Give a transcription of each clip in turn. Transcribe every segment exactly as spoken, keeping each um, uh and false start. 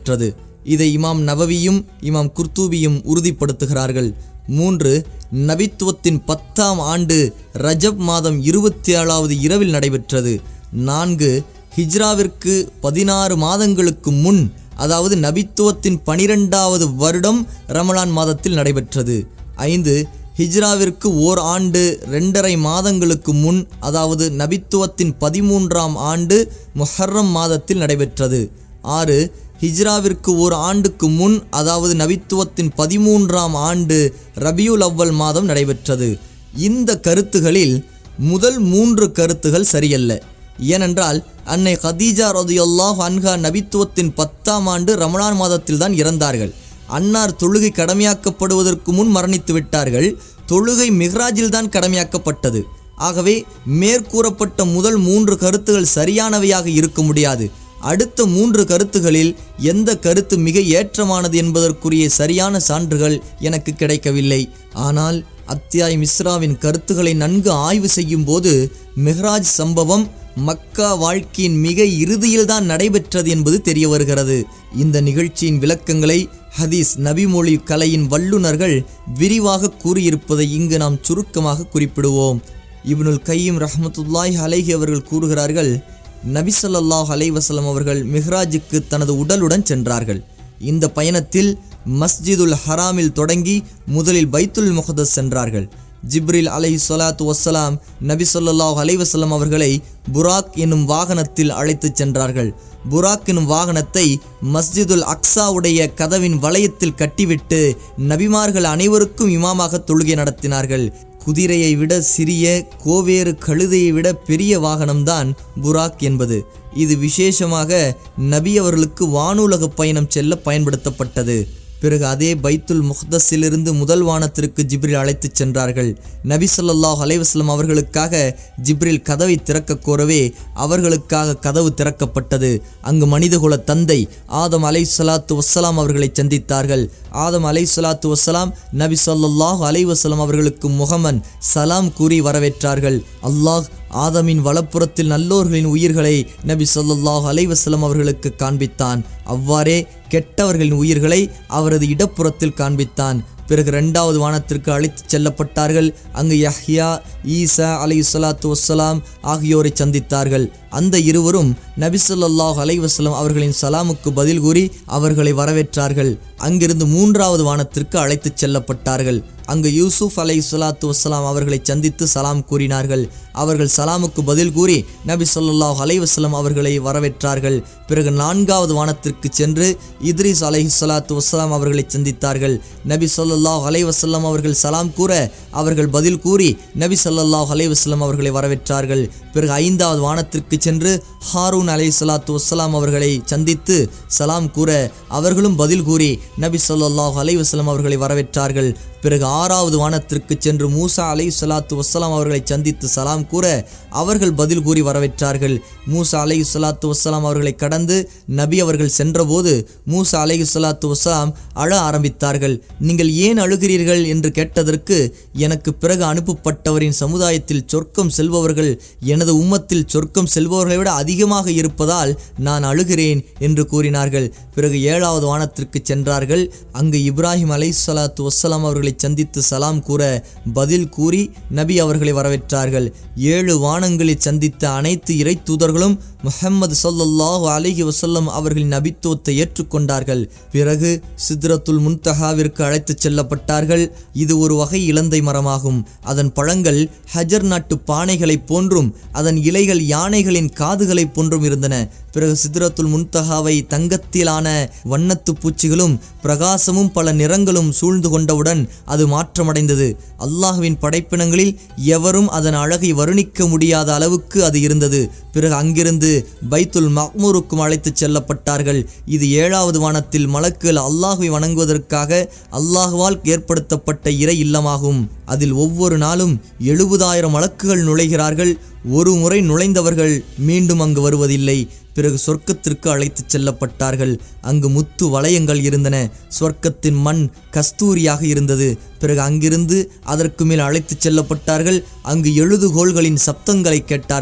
நடைபெற்றது. இதை இமாம் நவவியும் இமாம் குர்தூபியும் உறுதிப்படுத்துகிறார்கள். மூன்று, நபித்துவத்தின் பத்தாம் ஆண்டு ரஜப் மாதம் இருபத்தி ஏழாவது இரவில் நடைபெற்றது. நான்கு, ஹிஜ்ராவிற்கு பதினாறு மாதங்களுக்கு முன், அதாவது நபித்துவத்தின் பனிரெண்டாவது வருடம் ரமலான் மாதத்தில் நடைபெற்றது. ஐந்து, ஹிஜ்ராவிற்கு ஓர் ஆண்டு ரெண்டரை மாதங்களுக்கு முன், அதாவது நபித்துவத்தின் பதிமூன்றாம் ஆண்டு முஹர்ரம் மாதத்தில் நடைபெற்றது. ஆறு, ஹிஜ்ராவிற்கு ஓர் ஆண்டுக்கு முன், அதாவது நபித்துவத்தின் பதிமூன்றாம் ஆண்டு ரபியுல் அவ்வல் மாதம் நடைபெற்றது. இந்த கருத்துகளில் முதல் மூன்று கருத்துகள் சரியல்ல. ஏனென்றால் அன்னை கதீஜா ரலியல்லாஹு அன்ஹா நபித்துவத்தின் பத்தாம் ஆண்டு ரமலான் மாதத்தில் தான் இறந்தார்கள். அன்னார் தொழுகை கடமையாக்கப்படுவதற்கு முன் மரணித்து விட்டார்கள். தொழுகை மிஹ்ராஜில் தான் கடமையாக்கப்பட்டது. ஆகவே மேற்கூறப்பட்ட முதல் மூன்று கருத்துகள் சரியானவையாக இருக்க முடியாது. அடுத்த மூன்று கருத்துகளில் எந்த கருத்து மிக ஏற்றமானது என்பதற்குரிய சரியான சான்றுகள் எனக்கு கிடைக்கவில்லை. ஆனால் அத்தியாயம் இஸ்ராவின் கருத்துக்களை நன்கு ஆய்வு செய்யும் போது மிஹ்ராஜ் சம்பவம் மக்கா வாழ்க்கையின் மிக இறுதியில் தான் நடைபெற்றது என்பது தெரிய வருகிறது. இந்த நிகழ்ச்சியின் விளக்கங்களை ஹதீஸ் நபிமொழி கலையின் வல்லுநர்கள் விரிவாக கூறியிருப்பதை இங்கு நாம் சுருக்கமாக குறிப்பிடுவோம். இப்னுல் கையிம் ரஹ்மத்துல்லாஹி அலைஹி அவர்கள் கூறுகிறார்கள், நபி ஸல்லல்லாஹு அலைஹி வஸல்லம் அவர்கள் மிஹ்ராஜுக்கு தனது உடலுடன் சென்றார்கள். இந்த பயணத்தில் மஸ்ஜிதுல் ஹராமில் தொடங்கி முதலில் பைத்துல் முகதஸ் சென்றார்கள். ஜிப்ரில் அலைஹி ஸலாத்து வஸ்ஸலாம் நபி ஸல்லல்லாஹு அலைஹி வஸல்லம் அவர்களை புராக் என்னும் வாகனத்தில் அழைத்து சென்றார்கள். புராக் என்னும் வாகனத்தை மஸ்ஜிதுல் அக்ஸாவுடைய கதவின் வளையத்தில் கட்டிவிட்டு நபிமார்கள் அனைவருக்கும் இமாமாக தொழுகை நடத்தினார்கள். குதிரையை விட சிறிய, கோவேறு கழுதையை விட பெரிய வாகனம்தான் புராக் என்பது. இது விசேஷமாக நபி அவர்களுக்கு வானுலக பயணம் செல்ல பயன்படுத்தப்பட்டது. பிறகு அதே பைத்துல் முக்தஸிலிருந்து முதல் வானத்திற்கு ஜிப்ரில் அழைத்து சென்றார்கள். நபி ஸல்லல்லாஹு அலைஹி வஸல்லம் அவர்களுக்காக ஜிப்ரில் கதவை திறக்க கோரவே அவர்களுக்காக கதவு திறக்கப்பட்டது. அங்கு மனிதகுல தந்தை ஆதம் அலைஹிஸ்ஸலாத்து வஸ்ஸலாம் அவர்களை சந்தித்தார்கள். ஆதம் அலைஹிஸ்ஸலாத்து வஸ்ஸலாம் நபி ஸல்லல்லாஹு அலைஹி வஸல்லம் அவர்களுக்கு முகமன் சலாம் கூறி வரவேற்றார்கள். அல்லாஹ் ஆதமின் வலப்புறத்தில் நல்லோர்களின் உயிர்களை நபி ஸல்லல்லாஹு அலைஹி வஸல்லம் அவர்களுக்கு காண்பித்தான். அவ்வாறே கெட்டவர்களின் உயிர்களை அவரது இடப்புறத்தில் காண்பித்தான். பிறகு இரண்டாவது வானத்திற்கு அழைத்து செல்லப்பட்டார்கள். அங்கு யஹ்யா, ஈசா அலைஹிஸ்ஸலாத்து வஸ்ஸலாம் ஆகியோரை சந்தித்தார்கள். அந்த இருவரும் நபி ஸல்லல்லாஹு அலைஹி வஸல்லம் அவர்களின் சலாமுக்கு பதில் கூறி அவர்களை வரவேற்றார்கள். அங்கிருந்து மூன்றாவது வானத்திற்கு அழைத்து செல்லப்பட்டார்கள். அங்கு யூசுப் அலைஹிஸ்ஸலாத்து வஸ்ஸலாம் அவர்களை சந்தித்து சலாம் கூறினார்கள். அவர்கள் சலாமுக்கு பதில் கூறி நபி ஸல்லல்லாஹு அலைஹி வஸல்லம் அவர்களை வரவேற்றார்கள். பிறகு நான்காவது வானத்திற்கு சென்று இத்ரீஸ் அலைஹிஸ்ஸலாத்து வஸ்ஸலாம் அவர்களை சந்தித்தார்கள். நபி ஸல்லல்லாஹு அலைஹி வஸல்லம் அவர்கள் சலாம் கூற அவர்கள் பதில் கூறி நபி ஸல்லல்லாஹு அலைஹி வஸல்லம் அவர்களை வரவேற்றார்கள். பிறகு ஐந்தாவது வானத்திற்கு சென்று ஹாரூன் அலைஹிஸ்ஸலாத்து வஸ்ஸலாம் அவர்களை சந்தித்து சலாம் கூற அவர்களும் பதில் கூறி நபி ஸல்லல்லாஹு அலைஹி வஸல்லம் அவர்களை வரவேற்றார்கள். பிறகு ஆறாவது வானத்திற்கு சென்று மூசா அலைஹிஸ்ஸலாத்து வஸ்ஸலாம் அவர்களை சந்தித்து சலாம் கூற அவர்கள் பதில் கூறி வரவேற்றார்கள். மூசா அலைஹிஸ்ஸலாத்து வஸ்ஸலாம் அவர்களை கடந்து நபி அவர்கள் சென்றபோது மூசா அலைஹிஸ்ஸலாத்து வஸ்ஸலாம் அழ ஆரம்பித்தார்கள். நீங்கள் ஏன் அழுகிறீர்கள் என்று கேட்டதற்கு, எனக்கு பிறகு அனுப்பப்பட்டவரின் சமுதாயத்தில் சொர்க்கம் செல்பவர்கள் எனது உம்மத்தில் சொர்க்கம் செல்பவர்களை விட அதிகமாக இருப்பதால் நான் அழுகிறேன் என்று கூறினார்கள். பிறகு ஏழாவது வானத்திற்கு சென்றார்கள். அங்கு இப்ராஹிம் அலைஹிஸ்ஸலாத்து வஸ்ஸலாம் அவர்களை சந்தித்து சலாம் கூற பதில் கூறி நபி அவர்களை வரவேற்றார்கள். ஏழு வானங்களில் சந்தித்த அனைத்து இறை தூதர்களும் முஹம்மது ஸல்லல்லாஹு அலைஹி வஸல்லம் அவர்களின் நபித்துவத்தை ஏற்றுக்கொண்டார்கள். பிறகு சித்ரத்துல் முன்தஹாவிற்கு அழைத்து செல்லப்பட்டார்கள். இது ஒரு வகை இலந்தை மரமாகும். அதன் பழங்கள் ஹஜர் நாட்டு பானைகளை போன்றும் அதன் இலைகள் யானைகளின் காதுகளை போன்றும் இருந்தன. பிறகு சித்ரத்துல் முன்தஹாவை தங்கத்திலான வண்ணத்து பூச்சிகளும் பிரகாசமும் பல நிறங்களும் சூழ்ந்து கொண்டவுடன் அது மாற்றமடைந்தது. அல்லாஹ்வின் படைப்பினங்களில் எவரும் அதன் அழகை வர்ணிக்க முடியாத அளவுக்கு அது இருந்தது. பிறகு அங்கிருந்து பைத்துல் மக்மூருக்கும் அழைத்து செல்லப்பட்டார்கள். இது ஏழாவது வானத்தில் மலக்குகள் அல்லாஹ்வை வணங்குவதற்காக அல்லாஹ்வால் ஏற்படுத்தப்பட்ட இறை இல்லமாகும். அதில் ஒவ்வொரு நாளும் எழுபதாயிரம் மலக்குகள் நுழைகிறார்கள். ஒரு முறை நுழைந்தவர்கள் மீண்டும் அங்கு வருவதில்லை. பிறகு சொர்க்கத்திற்கு அழைத்து செல்லப்பட்டார்கள். அங்கு முத்து வளையங்கள் இருந்தன. சொர்க்கத்தின் மண் கஸ்தூரியாக இருந்தது. பிறகு அங்கிருந்து அதற்கு மேல் அழைத்து செல்லப்பட்டார்கள். அங்கு எழுதுகோள்களின் சப்தங்களை கேட்டார்கள்.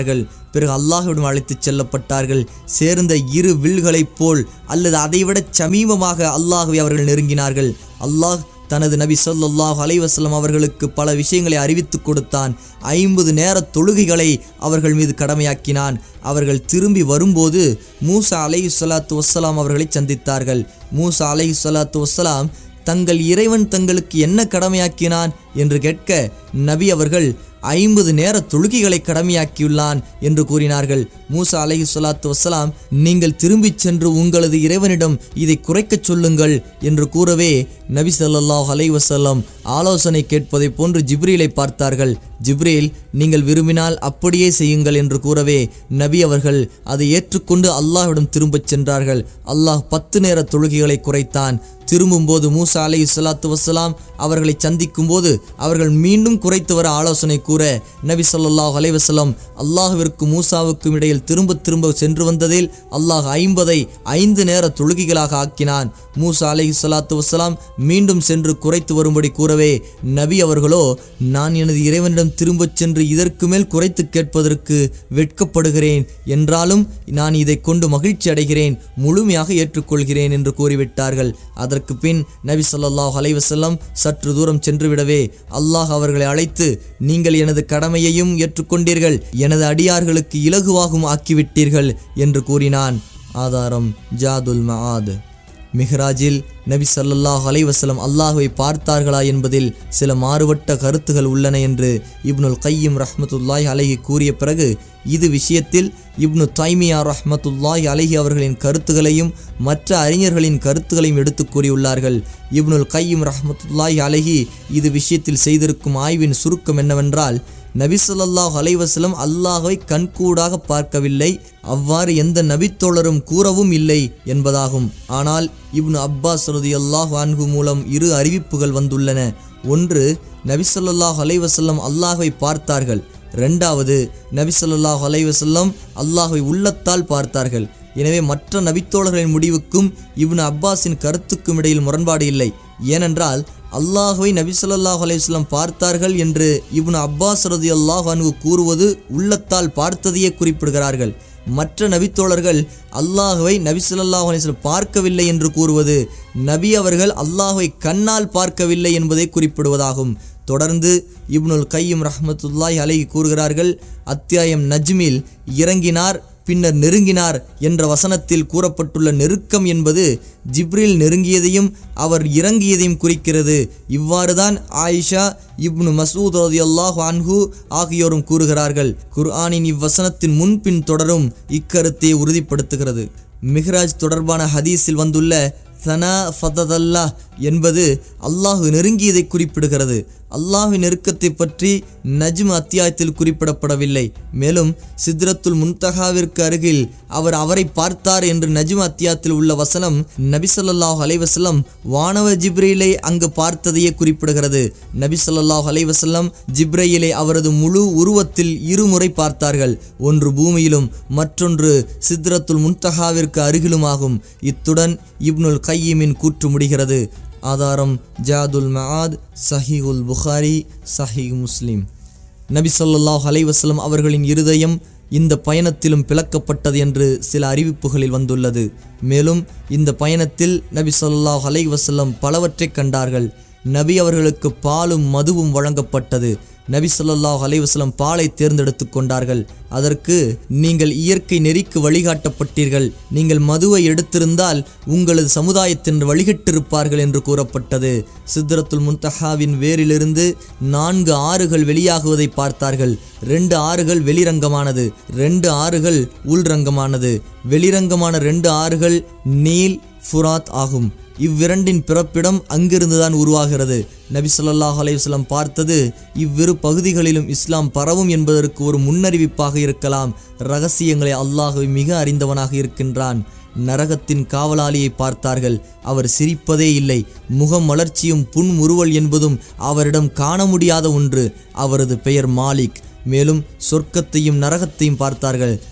பிறகு அல்லாஹ்விடம் அழைத்துச் செல்லப்பட்டார்கள். சேர்ந்த இரு வில்களைப் போல் அல்லது அதைவிட சமீபமாக அல்லாஹ்வை அவர்கள் நெருங்கினார்கள். அல்லாஹ் தனது நபி ஸல்லல்லாஹு அலைஹி வஸல்லம் அவர்களுக்கு பல விஷயங்களை அறிவித்து கொடுத்தான். ஐம்பது நேர தொழுகைகளை அவர்கள் மீது கடமையாக்கினான். அவர்கள் திரும்பி வரும்போது மூசா அலைஹி ஸலாத்து வஸ்ஸலாம் அவர்களை சந்தித்தார்கள். மூசா அலைஹி ஸலாத்து வஸ்ஸலாம் தங்கள் இறைவன் தங்களுக்கு என்ன கடமையாக்கினான் என்று கேட்க நபி அவர்கள் ஐம்பது நேர தொழுகைகளை கடமையாக்கியுள்ளான் என்று கூறினார்கள். மூசா அலைஹி ஸலாத்து வஸ்ஸலாம் நீங்கள் திரும்பிச் சென்று உங்களது இறைவனிடம் இதை குறைக்கச் சொல்லுங்கள் என்று கூறவே நபி ஸல்லல்லாஹு அலைஹி வஸல்லம் ஆலோசனை கேட்பதை போன்று ஜிப்ரீலை பார்த்தார்கள். ஜிப்ரீல் நீங்கள் விரும்பினால் அப்படியே செய்யுங்கள் என்று கூறவே நபி அவர்கள் அதை ஏற்றுக்கொண்டு அல்லாஹ்விடம் திரும்பச் சென்றார்கள். அல்லாஹ் பத்து நேர தொழுகைகளை குறைத்தான். திரும்பும்போது மூசா அலைஹி ஸலாத்து வஸ்ஸலாம் அவர்களை சந்திக்கும் போது அவர்கள் மீண்டும் குறைத்து வர ஆலோசனை கூற நபி ஸல்லல்லாஹு அலைஹி வஸல்லம் அல்லாஹ்விற்கும் மூசாவுக்கும் இடையில் திரும்ப திரும்ப சென்று வந்ததில் அல்லாஹ் ஐம்பதை ஐந்து நேர தொழுகைகளாக ஆக்கினான். மூசா அலைஹி ஸலாத்து வஸ்ஸலாம் மீண்டும் சென்று குறைத்து வரும்படி கூறவே நபி அவர்களோ நான் எனது இறைவனிடம் திரும்பச் சென்று இதற்கு மேல் குறைத்து கேட்பதற்கு வெட்கப்படுகிறேன், என்றாலும் நான் இதை கொண்டு மகிழ்ச்சி அடைகிறேன், முழுமையாக ஏற்றுக்கொள்கிறேன் என்று கூறிவிட்டார்கள். அதற்கு பின் நபி ஸல்லல்லாஹு அலைஹி வஸல்லம் சற்று தூரம் சென்று விடவே அல்லாஹ் அவர்களை அழைத்து நீங்கள் எனது கடமையையும் ஏற்றுக்கொண்டீர்கள், எனது அடியார்களுக்கு இலகுவாகவும் ஆக்கிவிட்டீர்கள் என்று கூறினான். ஆதாரம் ஜாதுல் மஆத். மிஹ்ராஜில் நபி ஸல்லல்லாஹு அலைஹி வஸல்லம் அல்லாஹ்வை பார்த்தார்களா என்பதில் சில மாறுபட்ட கருத்துகள் உள்ளன என்று இப்னுல் கையிம் ரஹ்மத்துல்லாஹி அலைஹி கூறிய பிறகு இது விஷயத்தில் இப்னு தைமியா ரஹ்மத்துல்லாஹி அலைஹி அவர்களின் கருத்துகளையும் மற்ற அறிஞர்களின் கருத்துகளையும் எடுத்து கூறியுள்ளார்கள். இப்னுல் கையிம் ரஹ்மத்துல்லாஹி அலைஹி இது விஷயத்தில் செய்திருக்கும் ஆய்வின் சுருக்கம் என்னவென்றால், நபி ஸல்லல்லாஹு அலைஹி வஸல்லம் அல்லாஹ்வை கண்கூடாக பார்க்கவில்லை, அவ்வாறு எந்த நபித்தோழரும் கூறவும் இல்லை என்பதாகும். ஆனால் இப்னு அப்பாஸ் ரலியல்லாஹு அன்ஹு மூலம் இரு அறிவிப்புகள் வந்துள்ளன. ஒன்று, நபி ஸல்லல்லாஹு அலைஹி வஸல்லம் அல்லாஹ்வை பார்த்தார்கள். இரண்டாவது, நபி ஸல்லல்லாஹு அலைஹி வஸல்லம் அல்லாஹ்வை உள்ளத்தால் பார்த்தார்கள். எனவே மற்ற நபித்தோழர்களின் முடிவுக்கும் இப்னு அப்பாஸின் கருத்துக்கும் இடையில் முரண்பாடு இல்லை. ஏனென்றால் அல்லாஹ்வை நபி ஸல்லல்லாஹு அலைஹி வஸல்லம் பார்த்தார்கள் என்று இப்னு அப்பாஸ் ரலியல்லாஹு அன்ஹு கூறுவது உள்ளத்தால் பார்த்ததையே குறிப்பிடுகிறார்கள். மற்ற நபித்தோழர்கள் அல்லாஹ்வை நபி ஸல்லல்லாஹு அலைஹி வஸல்லம் பார்க்கவில்லை என்று கூறுவது நபி அவர்கள் அல்லாஹ்வை கண்ணால் பார்க்கவில்லை என்பதை குறிப்பிடுவதாகும். தொடர்ந்து இப்னுல் கையிம் ரஹ்மத்துல்லாஹி அலைஹி கூறுகிறார்கள், அத்தியாயம் நஜ்மில் இறங்கினார் பின்னர் நெருங்கினார் என்ற வசனத்தில் கூறப்பட்டுள்ள நெருக்கம் என்பது ஜிப்ரீல் நெருங்கியதையும் அவர் இறங்கியதையும் குறிக்கிறது. இவ்வாறுதான் ஆயிஷா, இப்னு மஸ்ஊத் ரலியல்லாஹு அன்ஹு ஆகியோரும் கூறுகிறார்கள். குர்ஆனின் இவ்வசனத்தின் முன்பின் தொடரும் இக்கருத்தை உறுதிப்படுத்துகிறது. மிஹ்ராஜ் தொடர்பான ஹதீஸில் வந்துள்ள சனா ஃபததல்லா என்பது அல்லாஹ் நெருங்கியதை குறிப்பிடுகிறது. அல்லாஹ்வின் நெருக்கத்தை பற்றி நஜ்ம் அத்தியாயத்தில் குறிப்பிடப்படவில்லை. மேலும் சித்ரத்துல் முன்தஹாவிற்கு அருகில் அவர் அவரை பார்த்தார் என்று நஜ்ம் அத்தியாயத்தில் உள்ள வசனம் நபி ஸல்லல்லாஹு அலைஹி வஸல்லம் வானவ ஜிப்ரீலை அங்கு பார்த்ததையே குறிப்பிடுகிறது. நபி ஸல்லல்லாஹு அலைஹி வஸல்லம் ஜிப்ரீலை அவரது முழு உருவத்தில் இருமுறை பார்த்தார்கள். ஒன்று பூமியிலும் மற்றொன்று சித்ரத்துல் முன்தஹாவிற்கு அருகிலுமாகும். இத்துடன் இப்னுல் கையிமின் கூற்று முடிகிறது. ஆதாரம் ஜாதுல் மஆத், சஹீஹுல் புகாரி, சஹீஹ் முஸ்லிம். நபி ஸல்லல்லாஹு அலைஹி வஸல்லம் அவர்களின் இருதயம் இந்த பயணத்திலும் பிளக்கப்பட்டது என்று சில அறிவிப்புகளில் வந்துள்ளது. மேலும் இந்த பயணத்தில் நபி ஸல்லல்லாஹு அலைஹி வஸல்லம் பலவற்றை கண்டார்கள். நபி அவர்களுக்கு பாலும் மதுவும் வழங்கப்பட்டது. நபி ஸல்லல்லாஹு அலைஹி வஸல்லம் பாலை தேர்ந்தெடுத்து கொண்டார்கள். அதற்கு நீங்கள் இயற்கை நெறிக்கு வழிகாட்டப்பட்டீர்கள், நீங்கள் மதுவை எடுத்திருந்தால் உங்களது சமுதாயத்தின் வழிகட்டிருப்பார்கள் என்று கூறப்பட்டது. சித்ரத்துல் முன்தஹாவின் வேரிலிருந்து நான்கு ஆறுகள் வெளியாகுவதை பார்த்தார்கள். ரெண்டு ஆறுகள் வெளிரங்கமானது, ரெண்டு ஆறுகள் உள்ரங்கமானது. வெளிரங்கமான ரெண்டு ஆறுகள் நீல், ஃபுராத் ஆகும். இவ்விரண்டின் பிறப்பிடம் அங்கிருந்துதான் உருவாகிறது. நபி ஸல்லல்லாஹு அலைஹி வஸல்லம் பார்த்தது இவ்விரு பகுதிகளிலும் இஸ்லாம் பரவும் என்பதற்கு ஒரு முன்னறிவிப்பாக இருக்கலாம். இரகசியங்களை அல்லாஹ் மிக அறிந்தவனாக இருக்கின்றான். நரகத்தின் காவலாளியை பார்த்தார்கள். அவர் சிரிப்பதே இல்லை. முகம் மலர்ச்சியும் புன்முறுவல் என்பதும் அவரிடம் காண முடியாத ஒன்று. அவரது பெயர் மாலிக். மேலும் சொர்க்கத்தையும் நரகத்தையும் பார்த்தார்கள்.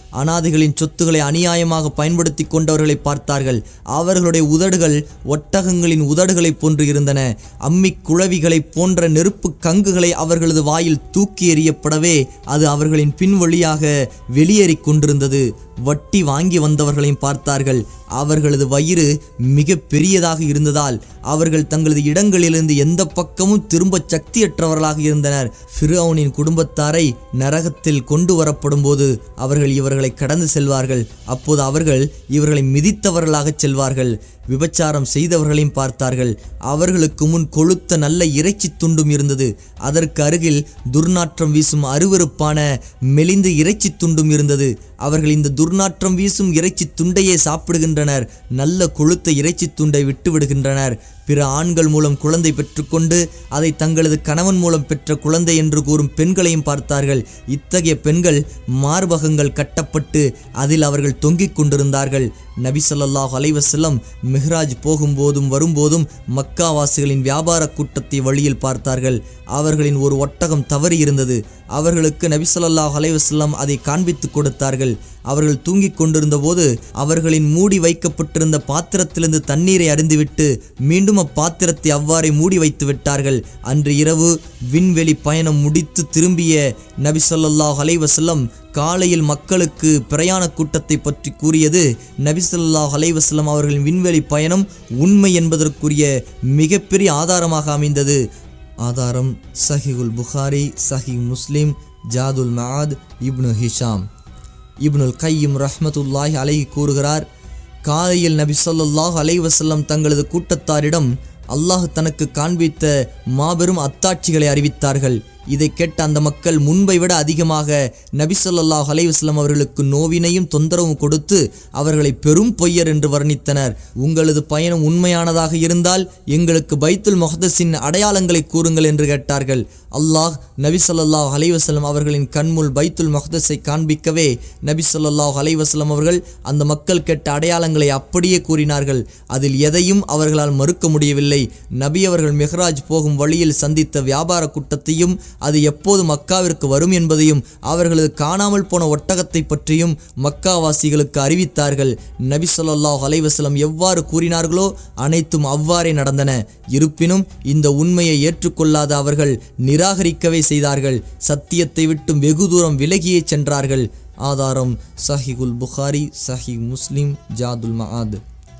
அனாதைகளின் சொத்துக்களை அநியாயமாக பயன்படுத்தி கொண்டவர்களை பார்த்தார்கள். அவர்களுடைய உதடுகள் ஒட்டகங்களின் உதடுகளைப் போன்று இருந்தன. அம்மி குழவிகளைப் போன்ற நெருப்பு கங்குகளை அவர்களது வாயில் தூக்கி எறியப்படவே அது அவர்களின் பின் வழியாக வெளியேறிக் கொண்டிருந்தது. வட்டி வாங்கி வந்தவர்களையும் பார்த்தார்கள். அவர்களது வயிறு மிக பெரியதாக இருந்ததால் அவர்கள் தங்களது இடங்களிலிருந்து எந்த பக்கமும் திரும்ப சக்தியற்றவர்களாக இருந்தனர். ஃபிர்அவுனின் குடும்பத்தாரை நரகத்தில் கொண்டு வரப்படும் போது அவர்கள் இவர்களை கடந்து செல்வார்கள். அப்போது அவர்கள் இவர்களை மிதித்தவர்களாக செல்வார்கள். விபச்சாரம் செய்தவர்களையும் பார்த்தார்கள். அவர்களுக்கு முன் கொழுத்த நல்ல இறைச்சி துண்டும் இருந்தது. அதற்கு அருகில் துர்நாற்றம் வீசும் அருவருப்பான மெலிந்த இறைச்சி துண்டும் இருந்தது. அவர்கள் இந்த துர்நாற்றம் வீசும் இறைச்சி துண்டையே சாப்பிடுகின்றனர். நல்ல கொழுத்த இறைச்சி துண்டை விட்டு விடுகின்றனர். பிற ஆண்கள் மூலம் குழந்தை பெற்றுக்கொண்டு அதை தங்களது கணவன் மூலம் பெற்ற குழந்தை என்று கூறும் பெண்களையும் பார்த்தார்கள். இத்தகைய பெண்கள் மார்பகங்கள் கட்டப்பட்டு அதில் அவர்கள் தொங்கிக் கொண்டிருந்தார்கள். நபி ஸல்லல்லாஹு அலைஹி வஸல்லம் மிஹ்ராஜ் போகும்போதும் வரும்போதும் மக்காவாசிகளின் வியாபார கூட்டத்தை வழியில் பார்த்தார்கள். அவர்களின் ஒரு ஒட்டகம் தவறி இருந்தது. அவர்களுக்கு நபி ஸல்லல்லாஹு அலைஹி வஸல்லம் அதை காண்பித்து கொடுத்தார்கள். அவர்கள் தூங்கிக் கொண்டிருந்த போது அவர்களின் மூடி வைக்கப்பட்டிருந்த பாத்திரத்திலிருந்து தண்ணீரை அருந்திவிட்டு மீண்டும் அப்பாத்திரத்தை அவ்வாறே மூடி வைத்து விட்டார்கள். அன்று இரவு விண்வெளி பயணம் முடித்து திரும்பிய நபி ஸல்லல்லாஹு அலைஹி வஸல்லம் காலையில் மக்களுக்கு பிரயாண கூட்டத்தை பற்றி கூறியது நபி ஸல்லல்லாஹு அலைஹி வஸல்லம் அவர்களின் விண்வெளி பயணம் உண்மை என்பதற்குரிய மிகப்பெரிய ஆதாரமாக அமைந்தது. ஆதாரம் சஹீஹுல் புகாரி, சஹீஹ் முஸ்லிம், ஜாதுல் மஆத், இப்னு ஹிஷாம். இப்னுல் கையிம் ரஹ்மத்துல்லாஹி அலைஹி கூறுகிறார், காலையில் நபி ஸல்லல்லாஹு அலைஹி வஸல்லம் தங்களது கூட்டத்தாரிடம் அல்லாஹ் தனக்கு காண்பித்த மாபெரும் அத்தாட்சிகளை அறிவித்தார்கள். இதை கேட்ட அந்த மக்கள் முன்பை விட அதிகமாக நபி ஸல்லல்லாஹு அலைஹி வஸல்லம் அவர்களுக்கு நோவினையும் தொந்தரவும் கொடுத்து அவர்களை பெரும் பொய்யர் என்று வர்ணித்தனர். உங்களது பயணம் உண்மையானதாக இருந்தால் எங்களுக்கு பைத்துல் முகத்தஸின் அடையாளங்களை கூறுங்கள் என்று கேட்டார்கள். அல்லாஹ் நபி ஸல்லல்லாஹு அலைஹி வஸல்லம் அவர்களின் கண்முல் பைத்துல் முகத்தஸை காண்பிக்கவே நபி ஸல்லல்லாஹு அலைஹி வஸல்லம் அவர்கள் அந்த மக்கள் கேட்ட அடையாளங்களை அப்படியே கூறினார்கள். அதில் எதையும் அவர்களால் மறுக்க முடியவில்லை. நபி அவர்கள் மிஹ்ராஜ் போகும் வழியில் சந்தித்த வியாபார கூட்டத்தையும் அது எப்போது மக்காவிற்கு வரும் என்பதையும் அவர்களது காணாமல் போன ஒட்டகத்தை பற்றியும் மக்காவாசிகளுக்கு அறிவித்தார்கள். நபி ஸல்லல்லாஹு அலைஹி வஸல்லம் எவ்வாறு கூறினார்களோ அனைத்தும் அவ்வாறே நடந்தன. இருப்பினும் இந்த உண்மையை ஏற்றுக்கொள்ளாத அவர்கள் நிராகரிக்கவே செய்தார்கள். சத்தியத்தை விட்டு வெகு தூரம் விலகியே சென்றார்கள். ஆதாரம் சஹீஹுல் புகாரி, சஹீஹ் முஸ்லிம், ஜாதுல் மஆத்.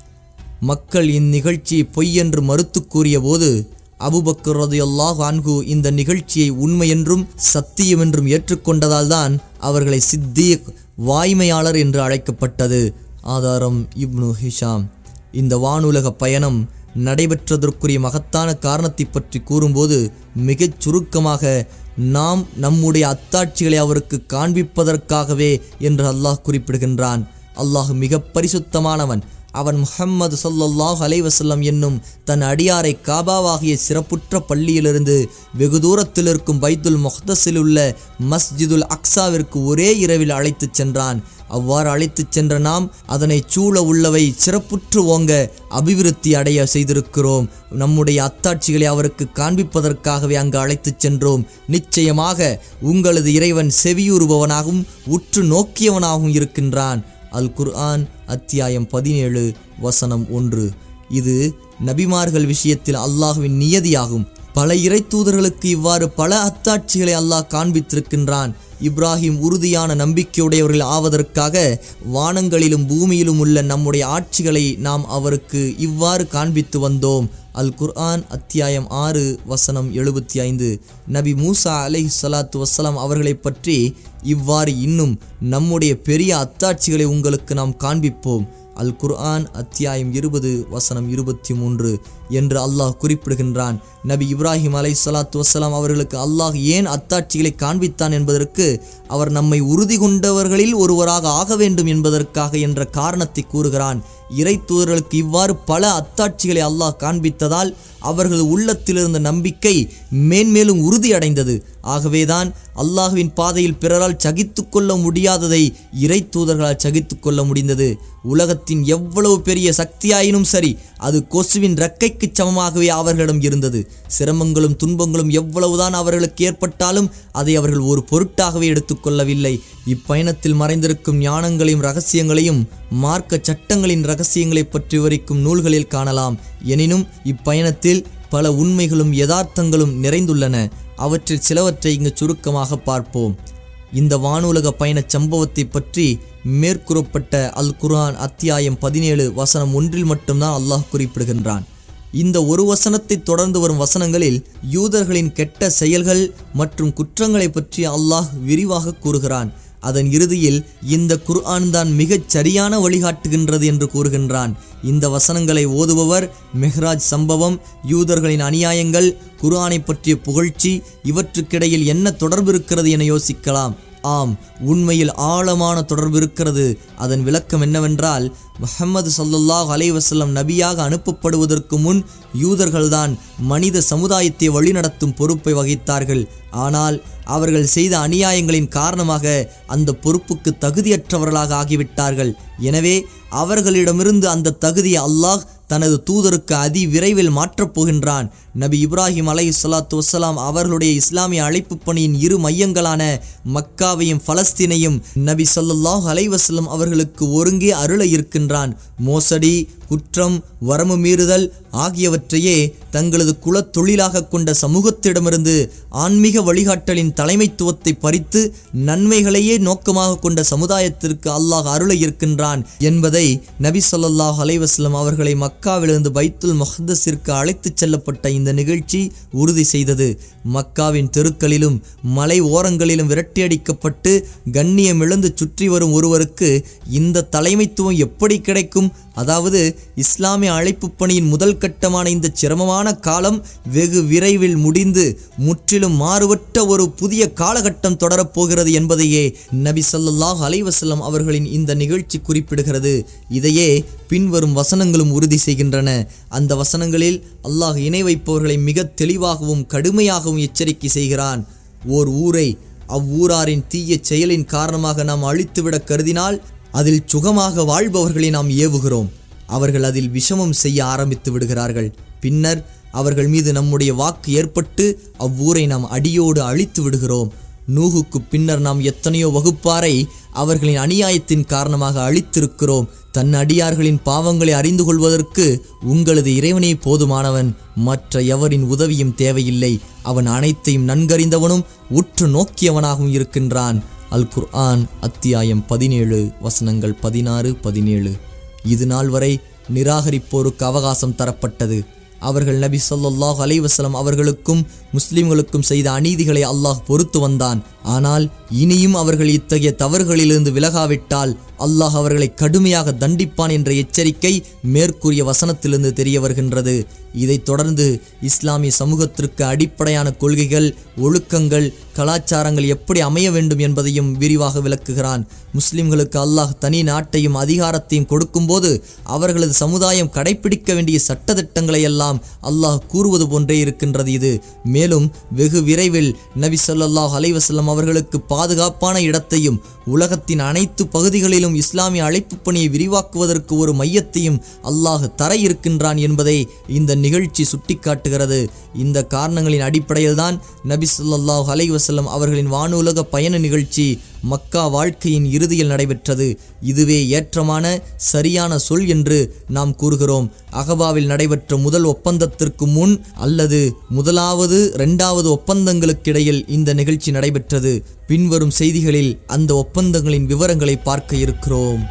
மக்கள் இந்நிகழ்ச்சியை பொய் என்று மறுத்து கூறிய போது அபூபக்கர் ரலியல்லாஹு அன்ஹு இந்த நிகழ்ச்சியை உண்மை என்றும் சத்தியம் என்றும் ஏற்றுக்கொண்டதால் தான் அவர்களை சித்தீக், வாய்மையாளர் என்று அழைக்கப்பட்டது. ஆதாரம் இப்னு ஹிஷாம். இந்த வானுலக பயணம் நடைபெற்றதற்குரிய மகத்தான காரணத்தை பற்றி கூறும்போது மிகச் சுருக்கமாக, நாம் நம்முடைய அத்தாட்சிகளை அவருக்கு காண்பிப்பதற்காகவே என்று அல்லாஹ் குறிப்பிடுகின்றான். அல்லாஹ் மிக பரிசுத்தமானவன். அவன் முஹம்மது ஸல்லல்லாஹு அலைஹி வஸல்லம் என்னும் தன் அடியாரை காபாவாகிய சிறப்புற்ற பள்ளியிலிருந்து வெகு தூரத்தில் இருக்கும் பைத்துல் முகத்தஸில் உள்ள மஸ்ஜிதுல் அக்ஸாவிற்கு ஒரே இரவில் அழைத்துச் சென்றான். அவ்வாறு அழைத்துச் சென்ற நாம் அதனை சூழ உள்ளவை சிறப்புற்று ஓங்க அபிவிருத்தி அடைய செய்திருக்கிறோம். நம்முடைய அத்தாட்சிகளை அவருக்கு காண்பிப்பதற்காகவே அங்கு அழைத்துச் சென்றோம். நிச்சயமாக உங்களது இறைவன் செவியுறுபவனாகவும் உற்று நோக்கியவனாகவும் இருக்கின்றான். அல் குர்ஆன் அத்தியாயம் பதினேழு வசனம் ஒன்று. இது நபிமார்கள் விஷயத்தில் அல்லாஹ்வின் நியதியாகும். பல இறை தூதர்களுக்கு இவ்வாறு பல அத்தாட்சிகளை அல்லாஹ் காண்பித்திருக்கின்றான். இப்ராஹிம் உறுதியான நம்பிக்கையுடையவர்கள் ஆவதற்காக வானங்களிலும் பூமியிலும் உள்ள நம்முடைய ஆட்சிகளை நாம் அவருக்கு இவ்வாறு காண்பித்து வந்தோம். அல் குர்ஆன் அத்தியாயம் ஆறு வசனம் எழுபத்தி ஐந்து. நபி மூசா அலைஹி ஸலாத்து வஸ்ஸலாம் அவர்களை பற்றி இவ்வாறு இன்னும் நம்முடைய பெரிய அத்தாட்சிகளை உங்களுக்கு நாம் காண்பிப்போம். அல் குர்ஆன் அத்தியாயம் இருபது வசனம் இருபத்தி மூன்று என்று அல்லாஹ் குறிப்பிடுகின்றான். நபி இப்ராஹிம் அலைஹிஸ்ஸலாத்து வஸ்ஸலாம் அவர்களுக்கு அல்லாஹ் ஏன் அத்தாட்சிகளை காண்பித்தான் என்பதற்கு அவர் நம்மை உறுதி கொண்டவர்களில் ஒருவராக ஆக வேண்டும் என்பதற்காக என்ற காரணத்தை கூறுகிறான். இறை தூதர்களுக்கு இவ்வாறு பல அத்தாட்சிகளை அல்லாஹ் காண்பித்ததால் அவர்கள் உள்ளத்திலிருந்த நம்பிக்கை மேன்மேலும் உறுதியடைந்தது. ஆகவேதான் அல்லாஹ்வின் பாதையில் பிறரால் சகித்து கொள்ள முடியாததை இறை தூதர்களால் சகித்து கொள்ள முடிந்தது. உலகத்தின் எவ்வளவு பெரிய சக்தியாயினும் சரி, அது கொசுவின் இறக்கைக்கு சமமாகவே அவர்களிடம் இருந்தது. சிரமங்களும் துன்பங்களும் எவ்வளவுதான் அவர்களுக்கு ஏற்பட்டாலும் அதை அவர்கள் ஒரு பொருட்டாகவே எடுத்துக்கொள்ளவில்லை. இப்பயணத்தில் மறைந்திருக்கும் ஞானங்களையும் இரகசியங்களையும் மார்க்க சட்டங்களின் இரகசியங்களை பற்றி விவரிக்கும் நூல்களில் காணலாம். எனினும் இப்பயணத்தில் பல உண்மைகளும் யதார்த்தங்களும் நிறைந்துள்ளன. அவற்றில் சிலவற்றை இங்கு சுருக்கமாக பார்ப்போம். இந்த வானுலக பயணச் சம்பவத்தை பற்றி மேற்கூறப்பட்ட அல் குர்ஆன் அத்தியாயம் பதினேழு வசனம் ஒன்றில் மட்டும்தான் அல்லாஹ் குறிப்பிடுகின்றான். இந்த ஒரு வசனத்தை தொடர்ந்து வரும் வசனங்களில் யூதர்களின் கெட்ட செயல்கள் மற்றும் குற்றங்களை பற்றி அல்லாஹ் விரிவாக கூறுகிறான். அதன் இறுதியில் இந்த குர்ஆன் தான் மிகச் சரியான வழிகாட்டுகின்றது என்று கூறுகின்றான். இந்த வசனங்களை ஓதுபவர் மெஹ்ராஜ் சம்பவம், யூதர்களின் அநியாயங்கள், குர்ஆனை பற்றிய புகழ்ச்சி இவற்றுக்கிடையில் என்ன தொடர்பு இருக்கிறது என யோசிக்கலாம். ஆம், உண்மையில் ஆழமான தொடர்பு இருக்கிறது. அதன் விளக்கம் என்னவென்றால், முஹம்மது ஸல்லல்லாஹு அலைஹி வஸல்லம் நபியாக அனுப்பப்படுவதற்கு முன் யூதர்கள்தான் மனித சமுதாயத்தை வழிநடத்தும் பொறுப்பை வகித்தார்கள். ஆனால் அவர்கள் செய்த அநியாயங்களின் காரணமாக அந்த பொறுப்புக்கு தகுதியற்றவர்களாக ஆகிவிட்டார்கள். எனவே அவர்களிடமிருந்து அந்த தகுதியை அல்லாஹ் தனது தூதருக்கு அதி விரைவில் மாற்றப் போகின்றான். நபி இப்ராஹிம் அலைஹிஸ்ஸலாத்து வஸ்ஸலாம் அவர்களுடைய இஸ்லாமிய அழைப்பு பணியின் இரு மையங்களான மக்காவையும் பலஸ்தீனையும் நபி ஸல்லல்லாஹு அலைஹி வஸல்லம் அவர்களுக்கு ஒருங்கே அருள இருக்கின்றான். மோசடி, குற்றம், வரம்பு மீறுதல் ஆகியவற்றையே தங்களது குலத் தொழிலாக கொண்ட சமூகத்திடமிருந்து ஆன்மீக வழிகாட்டலின் தலைமைத்துவத்தை பறித்து நன்மைகளையே நோக்கமாக கொண்ட சமுதாயத்திற்கு அல்லாஹ் அருள இருக்கின்றான் என்பதை நபி ஸல்லல்லாஹு அலைஹி வஸல்லம் அவர்களை மக்காவிலிருந்து பைத்துல் முகத்தஸிற்கு அழைத்துச் செல்லப்பட்ட இந்த நிகழ்ச்சி உறுதி செய்தது. மக்காவின் தெருக்களிலும் மலை ஓரங்களிலும் விரட்டியடிக்கப்பட்டு கண்ணியம் இழந்து சுற்றி வரும் ஒருவருக்கு இந்த தலைமைத்துவம் எப்படி கிடைக்கும்? அதாவது இஸ்லாமிய அழைப்பு பணியின் முதல் கட்டமான இந்த சிரமமான காலம் வெகு விரைவில் முடிந்து முற்றிலும் மாறுபட்ட ஒரு புதிய காலகட்டம் தொடரப்போகிறது என்பதையே நபி ஸல்லல்லாஹு அலைஹி வஸல்லம் அவர்களின் இந்த நிகழ்ச்சி குறிப்பிடுகிறது. இதையே பின்வரும் வசனங்களும் உறுதி செய்கின்றன. அந்த வசனங்களில் அல்லாஹ் இணை வைப்பவர்களை மிக தெளிவாகவும் கடுமையாகவும் எச்சரிக்கை செய்கிறான். ஓர் ஊரை அவ்வூராரின் தீய செயலின் காரணமாக நாம் அழித்துவிட கருதினால் அதில் சுகமாக வாழ்பவர்களை நாம் ஏவுகிறோம். அவர்கள் அதில் விஷமம் செய்ய ஆரம்பித்து விடுகிறார்கள். பின்னர் அவர்கள் மீது நம்முடைய வாக்கு ஏற்பட்டு அவ்வூரை நாம் அடியோடு அழித்து விடுகிறோம். நூகுக்கு பின்னர் நாம் எத்தனையோ வகுப்பாரை அவர்களின் அநியாயத்தின் காரணமாக அழித்திருக்கிறோம். தன் அடியார்களின் பாவங்களை அறிந்து கொள்வதற்கு உங்களது இறைவனே போதுமானவன். மற்ற எவரின் உதவியும் தேவையில்லை. அவன் அனைத்தையும் நன்கறிந்தவனும் உற்று நோக்கியவனாகவும் இருக்கின்றான். அல் குர்ஆன் அத்தியாயம் பதினேழு வசனங்கள் பதினாறு பதினேழு. இது நாள் வரை நிராகரிப்போருக்கு அவகாசம் தரப்பட்டது. அவர்கள் நபி ஸல்லல்லாஹு அலைஹி வஸல்லம் அவர்களுக்கும் முஸ்லிம்களுக்கும் செய்த அநீதிகளை அல்லாஹ் பொறுத்து வந்தான். ஆனால் இனியும் அவர்கள் இத்தகைய தவறுகளிலிருந்து விலகாவிட்டால் அல்லாஹ் அவர்களை கடுமையாக தண்டிப்பான் என்ற எச்சரிக்கை மேற்கூறிய வசனத்திலிருந்து தெரிய வருகின்றது. இதைத் தொடர்ந்து இஸ்லாமிய சமூகத்திற்கு அடிப்படையான கொள்கைகள், ஒழுக்கங்கள், கலாச்சாரங்கள் எப்படி அமைய வேண்டும் என்பதையும் விரிவாக விளக்குகிறான். முஸ்லிம்களுக்கு அல்லாஹ் தனி நாட்டையும் அதிகாரத்தையும் கொடுக்கும்போது அவர்களது சமுதாயம் கடைபிடிக்க வேண்டிய சட்டதிட்டங்களை எல்லாம் அல்லாஹ் கூறுவது போன்றே இருக்கின்றது இது. மேலும் வெகு விரைவில் நபி ஸல்லல்லாஹு அலைஹி வஸல்லம் அவர்களுக்கு பாதுகாப்பான இடத்தையும் உலகத்தின் அனைத்து பகுதிகளிலும் இஸ்லாமிய அழைப்பு பணியை விரிவாக்குவதற்கு ஒரு மையத்தையும் அல்லாஹ் தர இருக்கின்றான் என்பதை இந்த நிகழ்ச்சி சுட்டிக்காட்டுகிறது. இந்த காரணங்களின் அடிப்படையில் தான் நபி ஸல்லல்லாஹு அலைஹி வஸல்லம் அவர்களின் வானுலக பயண நிகழ்ச்சி மக்கா வாழ்க்கையின் இறுதியில் நடைபெற்றது. இதுவே ஏற்றமான சரியான சொல் என்று நாம் கூறுகிறோம். அகபாவில் நடைபெற்ற முதல் ஒப்பந்தத்திற்கு முன் அல்லது முதலாவது இரண்டாவது ஒப்பந்தங்களுக்கிடையில் இந்த நிகழ்ச்சி நடைபெற்றது. பின்வரும் செய்திகளில் அந்த ஒப்பந்தங்களின் விவரங்களை பார்க்க இருக்கிறோம்.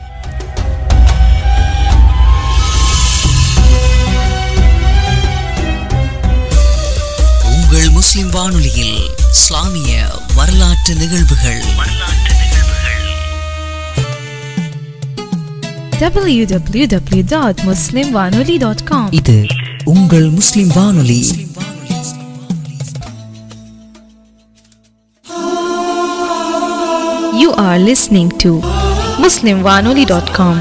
உங்கள் முஸ்லிம் வானொலியில் இஸ்லாமிய வரலாற்று நிகழ்வுகள் டபிள்யூ டபிள்யூ டபிள்யூ டாட் முஸ்லிம் வானொலி டாட் காம். இது உங்கள் முஸ்லிம் வானொலி. You are listening to muslim wanoli dot com.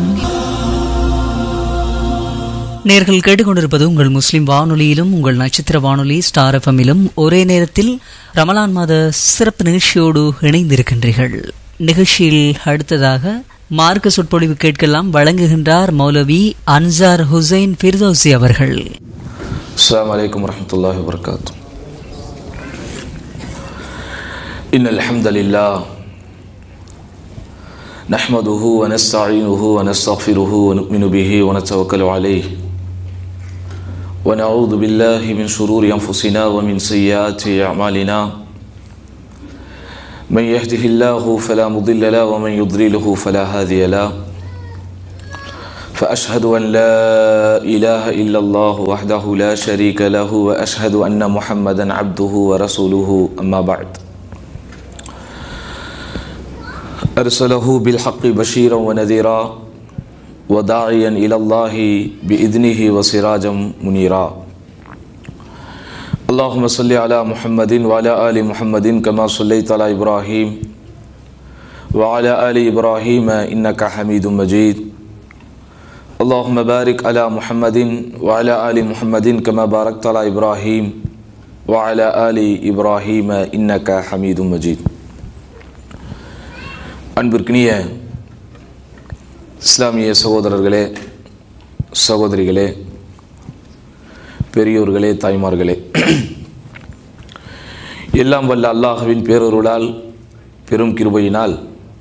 நேர்கள் கேட்டுக்கொண்டிருப்பது உங்கள் முஸ்லிம் வானொலியிலும் உங்கள் நட்சத்திர வானொலி ஸ்டார் எஃப்எம்மிலும் ஒரே நேரத்தில் ரமலான் மாத சிறப்பு நிகழ்ச்சியோடு இணைந்திருக்கின்றீர்கள். நிகழ்ச்சியில் அடுத்ததாக மார்க்க சொற்பொழிவு கேட்கலாம். வழங்குகின்றார் மௌலவி அன்சார் ஹுசைன் ஃபிர்தௌசி அவர்கள். அஸ்ஸலாமு அலைக்கும் வரஹ்மத்துல்லாஹி வபரகாத்துஹு. இன்னல் ஹம்தலில்லாஹ் نحمده ونستعينه ونستغفره ونؤمن به ونتوكل عليه ونعوذ بالله من شرور أنفسنا ومن سيئات أعمالنا من يهده الله فلا مضل له ومن يضلله فلا هادي له فأشهد أن لا إله إلا الله وحده لا شريك له وأشهد أن محمدا عبده ورسوله أما بعد أرسله بالحق بشيرا ونذيرا وداعيا إلى الله بإذنه وسراجا منيرا اللهم صل على محمد وعلى آل محمد كما صليت على إبراهيم وعلى آل إبراهيم إنك حميد مجيد اللهم بارك على محمد وعلى آل محمد كما باركت على إبراهيم وعلى آل إبراهيم إنك حميد مجيد அன்பிற்கினிய இஸ்லாமிய சகோதரர்களே, சகோதரிகளே, பெரியோர்களே, தாய்மார்களே, எல்லாம் வல்ல அல்லாஹ்வின் பேரருளால் பெரும் கிருபையினால்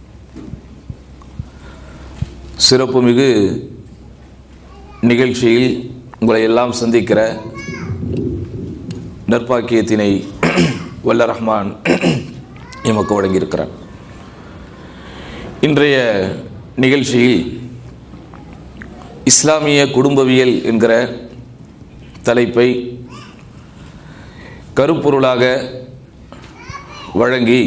சிறப்புமிகு நிகழ்ச்சியில் உங்களை எல்லாம் சந்திக்கிற நற்பாக்கியத்தினை வல்ல ரஹ்மான் எமக்கு வழங்கியிருக்கிறார். இன்றைய நிகழ்ச்சியில் இஸ்லாமிய குடும்பவியல் என்கிற தலைப்பை கருப்பொருளாக வழங்கி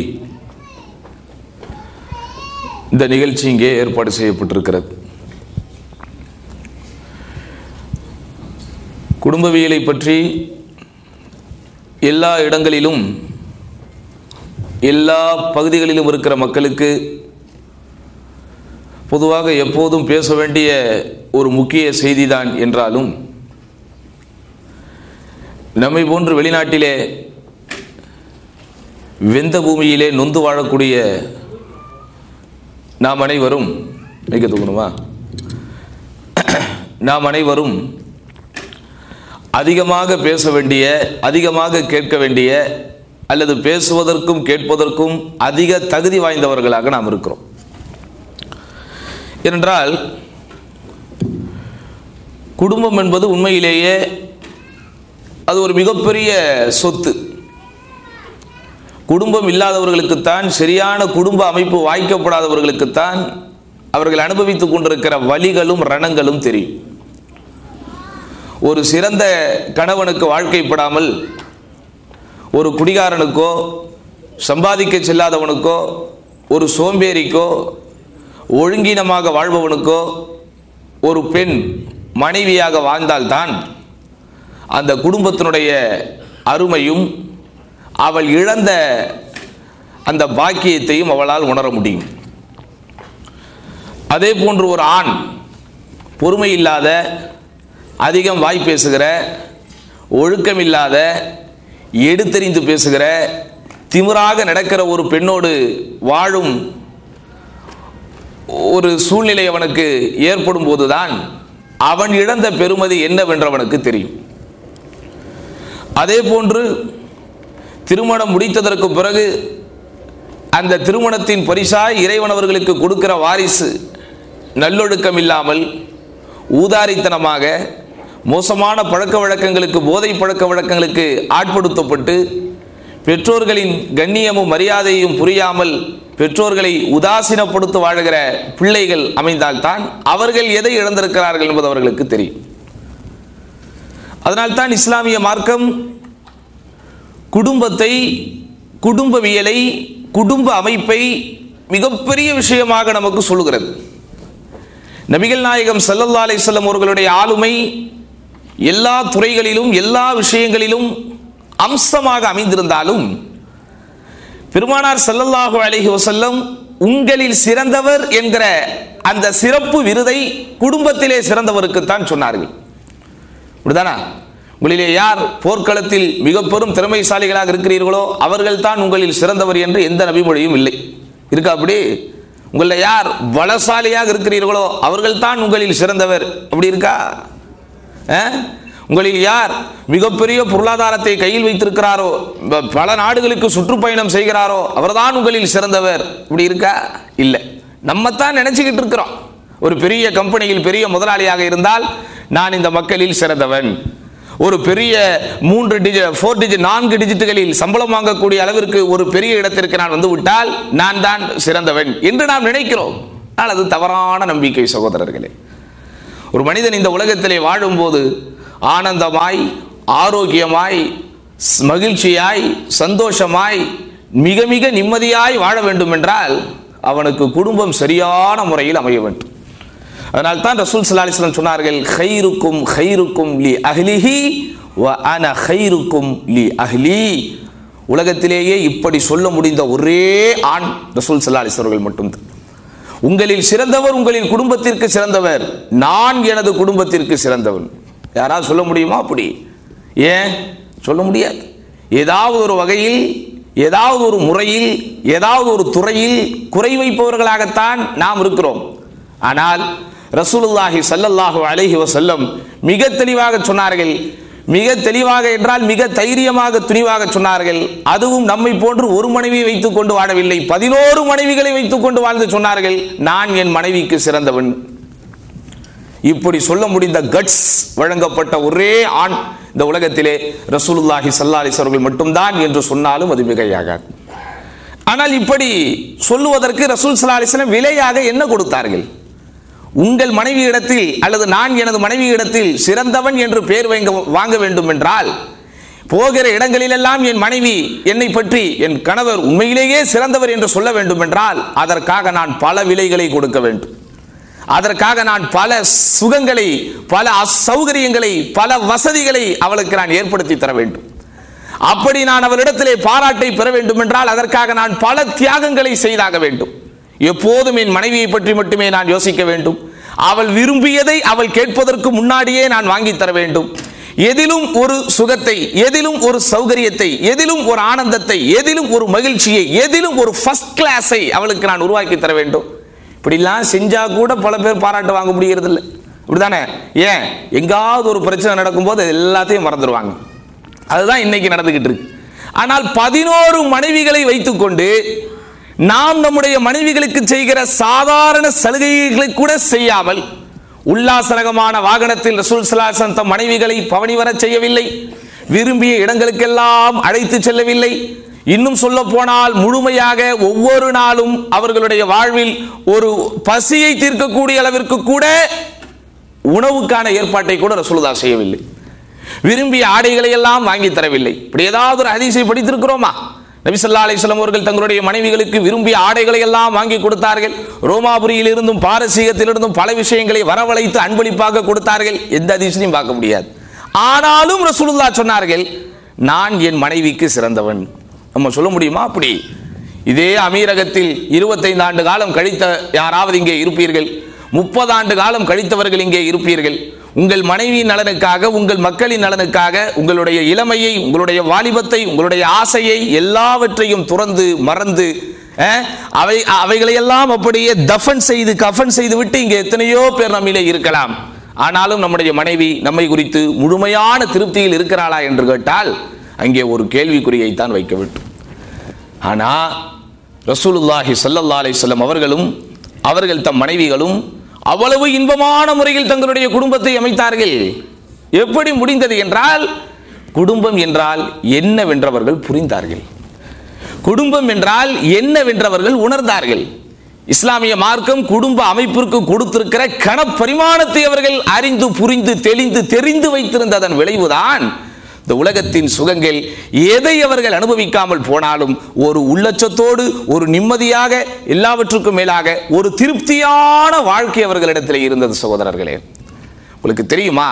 இந்த நிகழ்ச்சி இங்கே ஏற்பாடு செய்யப்பட்டிருக்கிறது. குடும்பவியலை பற்றி எல்லா இடங்களிலும் எல்லா பகுதிகளிலும் இருக்கிற மக்களுக்கு பொதுவாக எப்போதும் பேச வேண்டிய ஒரு முக்கிய செய்திதான் என்றாலும் நம்மை போன்று வெளிநாட்டிலே வெந்த பூமியிலே நொந்து வாழக்கூடிய நாம் அனைவரும் மிக தூக்கணுமா நாம் அனைவரும் அதிகமாக பேச வேண்டிய, அதிகமாக கேட்க வேண்டிய, அல்லது பேசுவதற்கும் கேட்பதற்கும் அதிக தகுதி வாய்ந்தவர்களாக நாம் இருக்கிறோம். ஏனென்றால் குடும்பம் என்பது உண்மையிலேயே அது ஒரு மிகப்பெரிய சொத்து. குடும்பம் இல்லாதவர்களுக்குத்தான், சரியான குடும்ப அமைப்பு வாய்க்கப்படாதவர்களுக்குத்தான் அவர்கள் அனுபவித்துக் கொண்டிருக்கிற வலிகளும் ரணங்களும் தெரியும். ஒரு சிறந்த கணவனுக்கு வாழ்க்கைப்படாமல் ஒரு குடிகாரனுக்கோ, சம்பாதிக்க செல்லாதவனுக்கோ, ஒரு சோம்பேறிக்கோ, ஒழுங்கீனமாக வாழ்பவனுக்கோ ஒரு பெண் மனைவியாக வாழ்ந்தால்தான் அந்த குடும்பத்தினுடைய அருமையும் அவள் இழந்த அந்த பாக்கியத்தையும் அவளால் உணர முடியும். அதே போன்று ஒரு ஆண் பொறுமை இல்லாத, அதிகம் வாய் பேசுகிற, ஒழுக்கமில்லாத, எடுத்தெறிந்து பேசுகிற, திமிராக நடக்கிற ஒரு பெண்ணோடு வாழும் ஒரு சூழ்நிலை அவனுக்கு ஏற்படும் போதுதான் அவன் இழந்த பெருமதி என்னவென்றவனுக்கு தெரியும். அதே போன்று திருமணம் முடித்ததற்கு பிறகு அந்த திருமணத்தின் பரிசாய் இறைவன் அவர்களுக்கு கொடுக்கிற வாரிசு நல்லொழுக்கம் இல்லாமல், ஊதாரித்தனமாக, மோசமான பழக்க வழக்கங்களுக்கு, போதை பழக்க வழக்கங்களுக்கு ஆட்படுத்தப்பட்டு பெற்றோர்களின் கண்ணியமும் மரியாதையும் புரியாமல் பெற்றோர்களை உதாசீனப்படுத்த வாழ்கிற பிள்ளைகள் அமைந்தால்தான் அவர்கள் எதை இழந்திருக்கிறார்கள் என்பது அவர்களுக்கு தெரியும். அதனால்தான் இஸ்லாமிய மார்க்கம் குடும்பத்தை, குடும்பவியலை, குடும்ப அமைப்பை மிகப்பெரிய விஷயமாக நமக்கு சொல்லுகிறது. நபிகள் நாயகம் ஸல்லல்லாஹு அலைஹி வஸல்லம் அவர்களுடைய ஆளுமை எல்லா துறைகளிலும், எல்லா விஷயங்களிலும் அம்சமாக அமைந்திருந்தாலும் பெருமானார் ஸல்லல்லாஹு அலைஹி வஸல்லம் உங்களில் சிறந்தவர் என்கிற அந்த சிறப்பு விருதை குடும்பத்திலே சிறந்தவருக்குத்தான் சொன்னார்கள். அப்படிதானா? உங்களிலே யார் போர்க்களத்தில் மிக பெரும் திறமைசாலிகளாக இருக்கிறீர்களோ அவர்கள் தான் உங்களில் சிறந்தவர் என்று எந்த நபிமொழியும் இல்லை. இருக்கா அப்படி? உங்களில் யார் பலசாலியாக இருக்கிறீர்களோ அவர்கள் தான் உங்களில் சிறந்தவர், அப்படி இருக்கா? உங்களில் யார் மிகப்பெரிய பொருளாதாரத்தை கையில் வைத்திருக்கிறாரோ, பல நாடுகளுக்கு சுற்றுப்பயணம் செய்கிறாரோ அவர்தான் உங்களில் சிறந்தவர், இப்படி இருக்கா? இல்லை. நம்ம தான் நினைச்சுக்கிட்டு இருக்கிறோம். ஒரு பெரிய கம்பெனியில் பெரிய முதலாளியாக இருந்தால் நான் இந்த மக்களில் சிறந்தவன், ஒரு பெரிய மூன்று டிஜிட் ஃபோர் டிஜிட் நான்கு டிஜிட்டுகளில் சம்பளம் வாங்கக்கூடிய அளவிற்கு ஒரு பெரிய இடத்திற்கு நான் வந்து விட்டால் நான் தான் சிறந்தவன் என்று நாம் நினைக்கிறோம். ஆனால் அது தவறான நம்பிக்கை சகோதரர்களே. ஒரு மனிதன் இந்த உலகத்திலே வாழும்போது ஆனந்தமாய், ஆரோக்கியமாய், மகிழ்ச்சியாய், சந்தோஷமாய், மிக மிக நிம்மதியாய் வாழ வேண்டும் என்றால் அவனுக்கு குடும்பம் சரியான முறையில் அமைய வேண்டும். அதனால் தான் ரசூல் ஸல்லல்லாஹு அலைஹி வஸல்லம் சொன்னார்கள், கைருக்கும் கைருக்கும் லி அஹ்லிஹி வ அன கைருக்கும் லி அஹ்லி. உலகத்திலேயே இப்படி சொல்ல முடிந்த ஒரே ஆண் ரசூல் ஸல்லல்லாஹு அலைஹி வஸல்லம் அவர்கள் மட்டும்தான். உங்களில் சிறந்தவர் உங்களின் குடும்பத்திற்கு சிறந்தவர், நான் எனது குடும்பத்திற்கு சிறந்தவன். யாராவது சொல்ல முடியுமா? அப்படி ஏன் சொல்ல முடியாது. ஏதாவது ஒரு வகையில், ஏதாவது ஒரு முறையில், ஏதாவது ஒரு துறையில் குறை வைப்பவர்களாகத்தான் நாம் இருக்கிறோம். ஆனால் ரசூலுல்லாஹி ஸல்லல்லாஹு அலைஹி வஸல்லம் மிக தெளிவாக சொன்னார்கள். மிக தெளிவாக என்றால் மிக தைரியமாக, துணிவாக சொன்னார்கள். அதுவும் நம்மை போன்று ஒரு மனைவியை வைத்துக் கொண்டு வாழவில்லை, பதினோரு மனைவிகளை வைத்துக் கொண்டு வாழ்ந்து சொன்னார்கள், நான் என் மனைவிக்கு சிறந்தவன். இப்படி சொல்ல முடிந்த கட்ஸ் வழங்கப்பட்ட ஒரே ஆண் இந்த உலகத்திலே ரசூலுல்லாஹி ஸல்லல்லாஹு அலைஹி வஸல்லம் மட்டும்தான் என்று சொன்னாலும் அது மிகையாகாது. ஆனால் இப்படி சொல்லுவதற்கு ரசூல் ஸல்லல்லாஹு அலைஹி வஸல்லம் விலையாக என்ன கொடுத்தார்கள்? உங்கள் மனைவி இடத்தில் அல்லது நான் எனது மனைவி இடத்தில் சிறந்தவன் என்று பெயர் வாங்க வேண்டும் என்றால், போகிற இடங்களிலெல்லாம் என் மனைவி என்னை பற்றி, என் கணவர் உண்மையிலேயே சிறந்தவர் என்று சொல்ல வேண்டும் என்றால் அதற்காக நான் பல விலைகளை கொடுக்க வேண்டும். அதற்காக நான் பல சுகங்களை, பல அசௌகரியங்களை, பல வசதிகளை அவளுக்கு நான் ஏற்படுத்தி தர வேண்டும். அப்படி நான் அவளிடத்திலே பாராட்டை பெற வேண்டும் என்றால் அதற்காக நான் பல தியாகங்களை செய்தாக வேண்டும். எப்போதும் என் மனைவியை பற்றி மட்டுமே நான் யோசிக்க வேண்டும். அவள் விரும்பியதை அவள் கேட்பதற்கு முன்னாடியே நான் வாங்கி தர வேண்டும். எதிலும் ஒரு சுகத்தை, எதிலும் ஒரு சௌகரியத்தை, எதிலும் ஒரு ஆனந்தத்தை, எதிலும் ஒரு மகிழ்ச்சியை, எதிலும் ஒரு ஃபர்ஸ்ட் கிளாஸை அவளுக்கு நான் உருவாக்கி தர வேண்டும். இப்படிலாம் செஞ்சா கூட பல பேர் பாராட்டு வாங்க முடிகிறது இல்லை, இப்படிதானே? ஏன்? எங்காவது ஒரு பிரச்சனை நடக்கும்போது எல்லாத்தையும் மறந்துடுவாங்க. அதுதான் இன்னைக்கு நடந்துகிட்டு இருக்கு. ஆனால் பதினோரு மனைவிகளை வைத்துக்கொண்டு நாம் நம்முடைய மனைவிகளுக்கு செய்கிற சாதாரண சலுகைகளை கூட செய்யாமல், உல்லாசரகமான வாகனத்தில் ரசூல் ஸல்லல்லாஹு அலைஹி வஸல்லம் தம் மனைவிகளை பவனி வர செய்யவில்லை, விரும்பிய இடங்களுக்கெல்லாம் அழைத்து செல்லவில்லை. இன்னும் சொல்ல போனால் முழுமையாக ஒவ்வொரு நாளும் அவர்களுடைய வாழ்வில் ஒரு பசியை தீர்க்கக்கூடிய அளவிற்கு கூட உணவுக்கான ஏற்பாட்டை கூட ரசூலுல்லாஹ் செய்யவில்லை. விரும்பிய ஆடைகளை எல்லாம் வாங்கி தரவில்லை. இப்படி ஏதாவது ஒரு ஹதீஸை படித்திருக்கிறோமா? நபி ஸல்லல்லாஹு அலைஹி வஸல்லம் அவர்கள் தங்களுடைய மனைவிகளுக்கு விரும்பிய ஆடைகளை எல்லாம் வாங்கி கொடுத்தார்கள். ரோமாபுரியில் இருந்தும் பாரசீகத்திலிருந்தும் பல விஷயங்களை வரவழைத்து அன்பளிப்பாக கொடுத்தார்கள். எந்த ஹதீஸையும் பார்க்க முடியாது. ஆனாலும் ரசூலுல்லாஹ் சொன்னார்கள், நான் என் மனைவிக்கு சிறந்தவன். நம்ம சொல்ல முடியுமா? அப்படி இதே அமீரகத்தில் இருபத்தைந்து ஆண்டு காலம் கழித்த யாராவது இங்கே இருப்பீர்கள், முப்பது ஆண்டு காலம் கழித்தவர்கள் இங்கே இருப்பீர்கள். உங்கள் மனைவியின் நலனுக்காக, உங்கள் மக்களின் நலனுக்காக உங்களுடைய இளமையை, உங்களுடைய வாலிபத்தை, உங்களுடைய ஆசையை எல்லாவற்றையும் துறந்து மறந்து அவை அவைகளையெல்லாம் அப்படியே தஃபன் செய்து கஃபன் செய்து விட்டு இங்கே எத்தனையோ பேர் நம்மிலே இருக்கலாம். ஆனாலும் நம்முடைய மனைவி நம்மை குறித்து முழுமையான திருப்தியில் இருக்கிறாளா என்று கேட்டால் அங்கே ஒரு கேள்விக்குறியை தான் வைக்க வேண்டும். ஆனால் ரசூலுல்லாஹி ஸல்லல்லாஹு அலைஹி வஸல்லம் அவர்களும் அவர்கள் தம் மனைவிகளும் அவ்வளவு இன்பமான முறையில் தங்களுடைய குடும்பத்தை அமைத்தார்கள். எப்படி முடிந்தது என்றால், குடும்பம் என்றால் என்னவென்றவர்கள் புரிந்தார்கள். குடும்பம் என்றால் என்னவென்றவர்கள் உணர்ந்தார்கள். இஸ்லாமிய மார்க்கம் குடும்ப அமைப்பிற்கு கொடுத்திருக்கிற கணப்பரிமாணத்தை அவர்கள் அறிந்து புரிந்து தெளிந்து தெரிந்து வைத்திருந்ததன் விளைவுதான் இந்த உலகத்தின் சுகங்கள். எதை அவர்கள் அனுபவிக்காமல் போனாலும் ஒரு உள்ளச்சத்தோடு, ஒரு நிம்மதியாக, எல்லாவற்றுக்கும் மேலாக ஒரு திருப்தியான வாழ்க்கை அவர்களிடத்தில் இருந்தது. சகோதரர்களே, உங்களுக்கு தெரியுமா,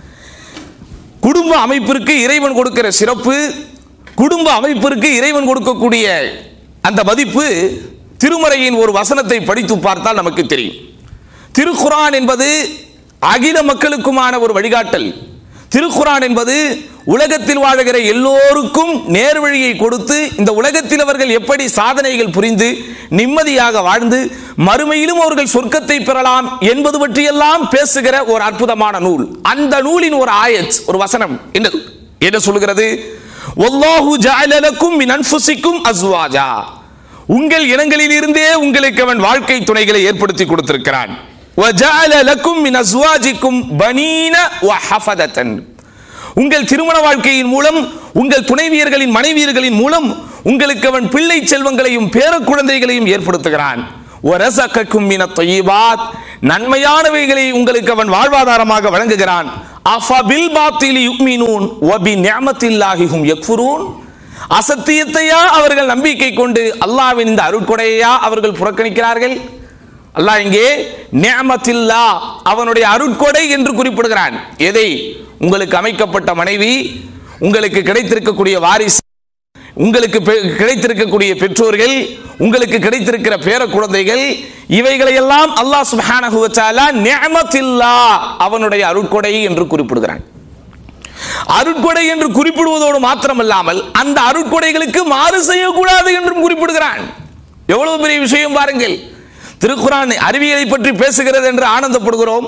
குடும்ப அமைப்பிற்கு இறைவன் கொடுக்கிற சிறப்பு, குடும்ப அமைப்பிற்கு இறைவன் கொடுக்கக்கூடிய அந்த மதிப்பு திருமறையின் ஒரு வசனத்தை படித்து பார்த்தால் நமக்கு தெரியும். திருக்குர்ஆன் என்பது அகில மக்களுக்குமான ஒரு வழிகாட்டல். திருக்குர்ஆன் என்பது உலகத்தில் வாழுகிற எல்லோருக்கும் நேர்வழியை கொடுத்து இந்த உலகத்தில் அவர்கள் எப்படி சாதனைகள் புரிந்து நிம்மதியாக வாழ்ந்து மறுமையிலும் அவர்கள் சொர்க்கத்தை பெறலாம் என்பது பற்றியெல்லாம் பேசுகிற ஒரு அற்புதமான நூல். அந்த நூலின் ஒரு ஆயத், ஒரு வசனம் என்ன சொல்கிறது? வல்லாஹு ஜஅல லக்கும் மின் அன்ஃபுசிக்கும் அஸ்வாஜா. உங்கள் இனங்களில் இருந்தே உங்களுக்கு அவன் வாழ்க்கை துணைகளை ஏற்படுத்தி கொடுத்திருக்கிறான். وَجَعَلَ لَكُم مِّنْ أَزْوَاجِكُمْ بَنِينَ وَحَفَدَةً. உங்கள் திருமண வாழ்க்கையின் மூலம், உங்கள் துணைவியர்களின் மனைவியர்களின் மூலம் உங்களுக்கு அவன் பிள்ளை செல்வங்களையும் பேர குழந்தைகளையும் ஏற்படுத்துகிறான். وَرَزَقَكُم مِّنَ الطَّيِّبَاتِ. நன்மையானவைகளை உங்களுக்கு அவன் வாழ்வாதாரமாக வழங்குகிறான். அஃபபில் பாத்திலி யுமினூன் வபிநிஅமத்தில்லாஹி ஹும் யக்ஃபுரூன். அசத்தியத்தையா அவர்கள் நம்பிக்கை கொண்டு அல்லாஹ்வின் இந்த அருட்கொடையா அவர்கள் புறக்கணிக்கிறார்கள். அல்லாஹ் இங்கே நிஅமத்தில்லா, அவனுடைய அருட்கொடை என்று குறிப்பிடுகிறான். எதை? உங்களுக்கு அமைக்கப்பட்ட மனைவி, உங்களுக்கு கிடைத்திருக்கக்கூடிய வாரிசு, உங்களுக்கு கிடைத்திருக்கக்கூடிய பெற்றோர்கள், உங்களுக்கு கிடைத்திருக்கிற பேர குழந்தைகள், இவைகளை எல்லாம் அல்லாஹ் சுப்ஹானஹு வ தஆலா நிஅமத்தில்லா, அவனுடைய அருட்கொடை என்று குறிப்பிடுகிறான். அருட்கொடை என்று குறிப்பிடுவதோடு மாத்திரமல்லாமல் அந்த அருட்கொடைகளுக்கு மாறு செய்யக்கூடாது என்றும் குறிப்பிடுகிறான். எவ்வளவு பெரிய விஷயம் பாருங்கள். திருக்குர்ஆன் அறிவியலை பற்றி பேசுகிறது என்று ஆனந்தப்படுகிறோம்.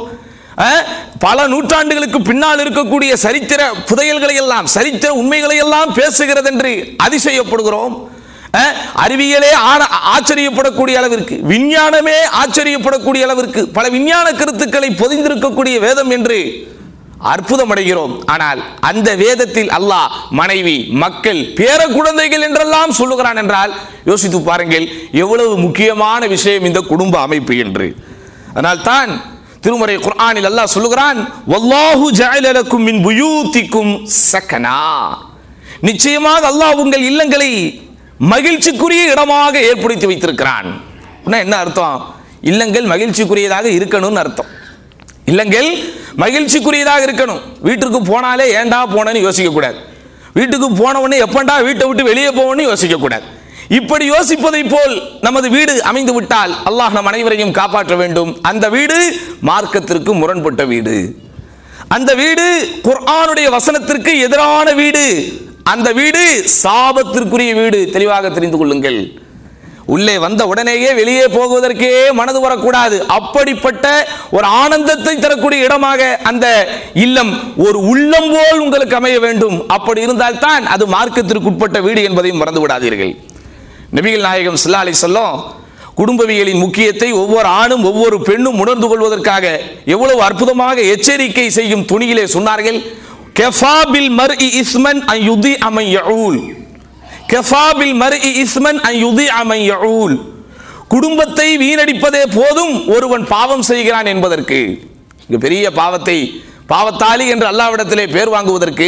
பல நூற்றாண்டுகளுக்கு பின்னால் இருக்கக்கூடிய சரித்திர புதையல்களை எல்லாம், சரித்திர உண்மைகளை எல்லாம் பேசுகிறது என்று அதிசயப்படுகிறோம். அறிவியலே ஆச்சரியப்படக்கூடிய அளவிற்கு, விஞ்ஞானமே ஆச்சரியப்படக்கூடிய அளவிற்கு பல விஞ்ஞான கருத்துக்களை பொதிந்திருக்கக்கூடிய வேதம் என்று அற்புதம் அடைகிறோம். ஆனால் அந்த வேதத்தில் அல்லாஹ் மனைவி, மக்கள், பேர குழந்தைகள் என்றெல்லாம் சொல்லுகிறான் என்றால் யோசித்து பாருங்கள், எவ்வளவு முக்கியமான விஷயம் இந்த குடும்ப அமைப்பு என்று. அதனால் தான் திருமறை குர்ஆனில் அல்லாஹ் சொல்லுகிறான், வல்லாஹு ஜஅல லக்கும் மின் புயூதிக்கும் சகனா. நிச்சயமாக அல்லாஹ் உங்கள் இல்லங்களை மகிழ்ச்சிக்குரிய இடமாக ஏற்படுத்தி வைத்திருக்கிறான். என்ன அர்த்தம்? இல்லங்கள் மகிழ்ச்சிக்குரியதாக இருக்கணும்னு அர்த்தம். இல்லங்கள் மகிழ்ச்சிக்குரியதாக இருக்கணும். வீட்டுக்கு போனாலே ஏண்டா போனேன்னு யோசிக்க கூடாது. வீட்டுக்கு போனவொடனே எப்பண்டா வீட்டை விட்டு வெளியே போவன்னு யோசிக்க கூடாது. இப்படி யோசிப்பதை போல் நமது வீடு அமைந்து விட்டால் அல்லாஹ் நம் அனைவரையும் காப்பாற்ற வேண்டும். அந்த வீடு மார்க்கத்திற்கு முரண்பட்ட வீடு, அந்த வீடு குர்ஆனுடைய வசனத்திற்கு எதிரான வீடு, அந்த வீடு சாபத்திற்குரிய வீடு. தெளிவாக தெரிந்து கொள்ளுங்கள். உள்ளே வந்த உடனேயே வெளியே போகுவதற்கே மனது வரக்கூடாது. அப்படிப்பட்ட ஒரு ஆனந்தத்தை தரக்கூடிய இடமாக அந்த இல்லம் ஒரு உள்ளம் போல் உங்களுக்கு அமைய வேண்டும். அப்படி இருந்தால் தான் அது மார்க்கத்திற்கு உட்பட்ட வீடு என்பதையும் மறந்து விடாதீர்கள். நபிகள் நாயகம் ஸல்லல்லாஹு அலைஹி வஸல்லம் குடும்பவியலின் முக்கியத்தை ஒவ்வொரு ஆணும் ஒவ்வொரு பெண்ணும் உணர்ந்து கொள்வதற்காக எவ்வளவு அற்புதமாக எச்சரிக்கை செய்யும் துணியிலே சொன்னார்கள். கஃபா bill மர்இ இஸ்மன் an யுதிஅ Mann யஊல். கஃபா bill மர்இ இஸ்மன் an யுதிஅ மன் யஊல். குடும்பத்தை வீணடிப்பதே போதும் ஒருவன் பாவம் செய்கிறான் என்பதற்கு. இங்க பெரிய பாவத்தை, பாவத்தாளி என்று அல்லாஹ்விடத்திலே பெயர் வாங்குவதற்கு,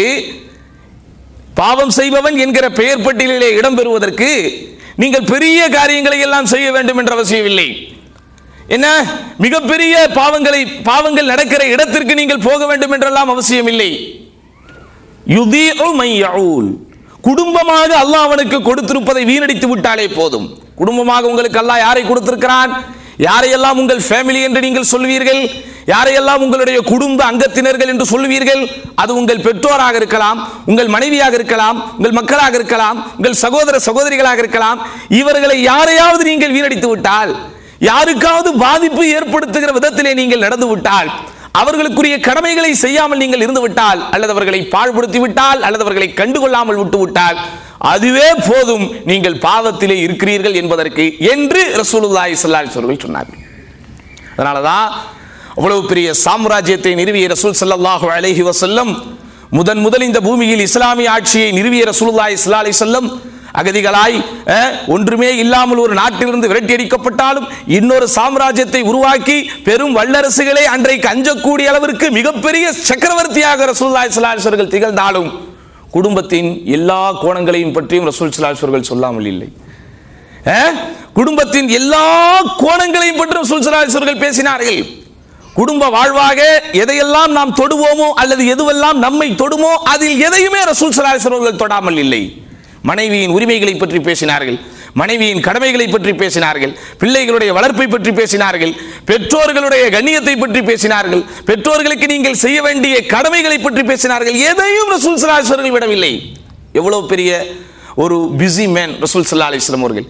பாவம் செய்பவன் என்கிற பெயர் பட்டியலிலே இடம் பெறுவதற்கு நீங்கள் பெரிய காரியங்களை எல்லாம் செய்ய வேண்டும் என்ற அவசியம் இல்லை. என்ன மிகப்பெரிய பாவங்களை, பாவங்கள் நடக்கிற இடத்திற்கு நீங்கள் போக வேண்டும் என்றெல்லாம் அவசியம் இல்லை. யுதீஉ மன் யஊல். குடும்பமாக அல்லாஹ் அவனுக்கு கொடுத்திருப்பதை வீணடித்து விட்டாலே போதும். குடும்பமாக உங்களுக்கு அல்லாஹ் யாரை கொடுத்திருக்கிறான்? யாரையெல்லாம் உங்கள் ஃபேமிலி என்று நீங்கள் சொல்வீர்கள், யாரையெல்லாம் உங்களுடைய குடும்ப அங்கத்தினர்கள் என்று சொல்வீர்கள், அது உங்கள் பெற்றோராக இருக்கலாம், உங்கள் மனைவியாக இருக்கலாம், உங்கள் மக்களாக இருக்கலாம், உங்கள் சகோதர சகோதரிகளாக இருக்கலாம். இவர்களை யாரையாவது நீங்கள் வீணடித்து விட்டால், யாருக்காவது பாதிப்பு ஏற்படுத்துகிற விதத்திலே நீங்கள் நடந்து விட்டால், அவர்களுக்குரிய கடமைகளை செய்யாமல் நீங்கள் இருந்து விட்டால், அல்லது அவர்களை பாழ்படுத்தி விட்டால், அல்லது அவர்களை கண்டுகொள்ளாமல் விட்டு விட்டால், அதுவே போதும் நீங்கள் பாவத்திலே இருக்கிறீர்கள் என்பதற்கு என்று ரசூலுல்லாஹி ஸல்லல்லாஹு அலைஹி வஸல்லம் சொன்னார்கள். அதனாலதான் அவ்வளவு பெரிய சாம்ராஜ்யத்தை நிறுவிய ரசூல் ஸல்லல்லாஹு அலைஹி வஸல்லம், முதன் முதல் இந்த பூமியில் இஸ்லாமிய ஆட்சியை நிறுவிய ரசூலுல்லாஹி ஸல்லல்லாஹு அலைஹி வஸல்லம் அகதிகளாய் ஒன்றுமே இல்லாமல் ஒரு நாட்டிலிருந்து விரட்டி அடிக்கப்பட்டாலும் இன்னொரு சாம்ராஜ்யத்தை உருவாக்கி பெரும் வல்லரசுகளை அன்றைக்கு அஞ்சக்கூடிய அளவிற்கு மிகப்பெரிய சக்கரவர்த்தியாக ரசூலுல்லாஹி ஸல்லல்லாஹு அலைஹி வஸல்லம் திகழ்ந்தாலும் குடும்பத்தின் எல்லா கோணங்களையும் பற்றியும் ரசூல் ஸல்லல்லாஹு அலைஹி வஸல்லம் சொல்லாமல் இல்லை. குடும்பத்தின் எல்லா கோணங்களையும் பற்றி ரசூல் ஸல்லல்லாஹு அலைஹி வஸல்லம் பேசினார்கள். குடும்ப வாழ்வாக எதையெல்லாம் நாம் தொடுவோமோ அல்லது எதுவெல்லாம் நம்மை தொடுமோ அதில் எதையுமே ரசூல் ஸல்லல்லாஹு அலைஹி வஸல்லம் தொடாமல் இல்லை. மனைவியின் உரிமைகளை பற்றி பேசினார்கள், மனைவியின் கடமைகளை பற்றி பேசினார்கள், பிள்ளைகளுடைய வளர்ப்பை பற்றி பேசினார்கள், பெற்றோர்களுடைய கண்ணியத்தை பற்றி பேசினார்கள், பெற்றோர்களுக்கு நீங்கள் செய்ய வேண்டிய கடமைகளை பற்றி பேசினார்கள். எதையும் ரசூல் ஸல்லல்லாஹு அலைஹி வஸல்லம் விடவில்லை. எவ்வளவு பெரிய ஒரு பிஸி மேன் ரசூல் ஸல்லல்லாஹு அலைஹி வஸல்லம் அவர்கள்.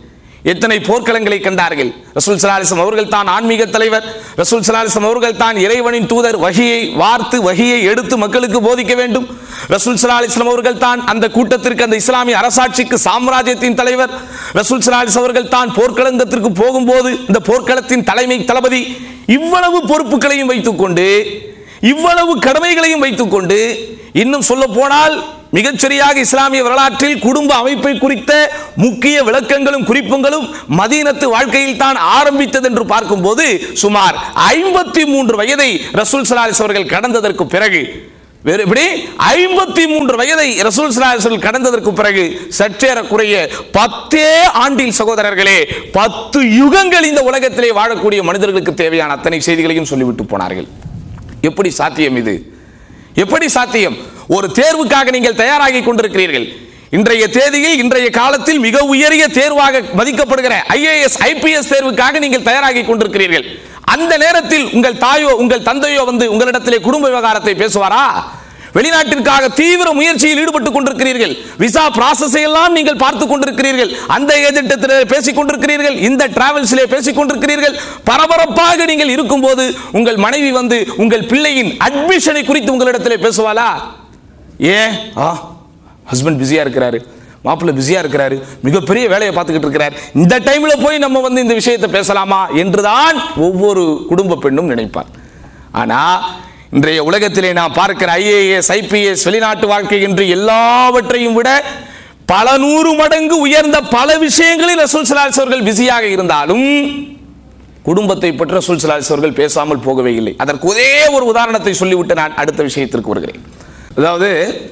எத்தனை போர்க்களங்களை கண்டார்கள். ரசூல் ஸல்லல்லாஹு அலைஹி வஸல்லம் அவர்கள் தான் ஆன்மீக தலைவர், ரசூல் ஸல்லல்லாஹு அலைஹி வஸல்லம் அவர்கள் தான் இறைவனின் தூதர், வஹியை வார்த்து வஹியை எடுத்து மக்களுக்கு போதிக்க வேண்டும். ரசூல் ஸல்லல்லாஹு அலைஹி வஸல்லம் அவர்கள் தான் அந்த கூட்டத்திற்கு, அந்த இஸ்லாமிய அரசாட்சிக்கு சாம்ராஜ்யத்தின் தலைவர். ரசூல் ஸல்லல்லாஹு அலைஹி வஸல்லம் அவர்கள் தான் போர்க்களத்திற்கு போகும்போது இந்த போர்க்களத்தின் தலைமை தளபதி. இவ்வளவு பொறுப்புகளையும் வைத்துக்கொண்டு, இவ்வளவு கடமைகளையும் வைத்துக்கொண்டு, இன்னும் சொல்ல போனால் மிகச்சரியாக இஸ்லாமிய வரலாற்றில் குடும்ப அமைப்பை குறித்த முக்கிய விளக்கங்களும் குறிப்புகளும் மதீனத்து வாழ்க்கையில் தான் ஆரம்பித்தது என்று பார்க்கும்போது சுமார் ஐம்பத்தி மூன்று வயதை ரசூல் ஸல்லல்லாஹு அலைஹி வஸல்லம் அவர்கள் கடந்ததற்கு பிறகு, வேறு எப்படி ஐம்பத்தி மூன்று வயதை ரசூல் ஸல்லல்லாஹு அலைஹி வஸல்லம் கடந்ததற்கு பிறகு சற்றேறக்குறைய பத்தே ஆண்டில் சகோதரர்களே, பத்து யுகங்கள் இந்த உலகத்திலே வாழக்கூடிய மனிதர்களுக்கு தேவையான அத்தனை செய்திகளையும் சொல்லிவிட்டு போனார்கள். எப்படி சாத்தியம் இது? எப்படி சாத்தியம்? ஒரு தேர்வுக்காக நீங்கள் தயாராகி கொண்டிருக்கிறீர்கள். இன்றைய தேதியில், இன்றைய காலத்தில் மிக உயரிய தேர்வாக மதிக்கப்படுகிற ஐஏஎஸ் ஐபிஎஸ் தேர்வுக்காக நீங்கள் தயாராகி கொண்டிருக்கிறீர்கள். அந்த நேரத்தில் உங்கள் தாயோ உங்கள் தந்தையோ வந்து உங்களிடத்திலே குடும்ப விவகாரத்தை பேசுவாரா? வெளிநாட்டிற்காக தீவிர முயற்சியில் ஈடுபட்டுக் கொண்டிருக்கிறீர்கள். விசா ப்ராசஸ் எல்லாம் நீங்கள் பார்த்துக் கொண்டிருக்கிறீர்கள். அந்த ஏஜென்ட்டிலே பேசிக் கொண்டிருக்கிறீர்கள், இந்த டிராவல்ஸிலே பேசிக் கொண்டிருக்கிறீர்கள். பரபரப்பாக நீங்கள் இருக்கும்போது உங்கள் மனைவி வந்து உங்கள் பிள்ளையின் அட்மிஷனை குறித்து உங்களிடத்திலே பேசுவாளா? ஏன் ஆ ஹஸ்பண்ட் பிஸியா இருக்கிறாரு, மாப்பிள்ளை பிஸியா இருக்கிறாரு, மிகப்பெரிய வேலையை பார்த்துக்கிட்டு இருக்கிறார், இந்த டைம்ல போய் நம்ம வந்து இந்த விஷயத்தை பேசலாமா என்றுதான் ஒவ்வொரு குடும்ப பெண்ணும் நினைப்பார். ஆனா இன்றைய உலகத்திலே நாம் பார்க்கிற ஐஏஎஸ் ஐபிஎஸ் வெளிநாட்டு வாழ்க்கை என்று எல்லாவற்றையும் விட பல நூறு மடங்கு உயர்ந்த பல விஷயங்களில் ரசூல் ஸல்லல்லாஹு அலைஹி வஸல்லம் அவர்கள் பிஸியாக இருந்தாலும் குடும்பத்தை பற்றி ரசூல் ஸல்லல்லாஹு அலைஹி வஸல்லம் அவர்கள் பேசாமல் போகவே இல்லை. அதற்கு ஒரே ஒரு உதாரணத்தை சொல்லிவிட்டு நான் அடுத்த விஷயத்திற்கு வருகிறேன். அதாவது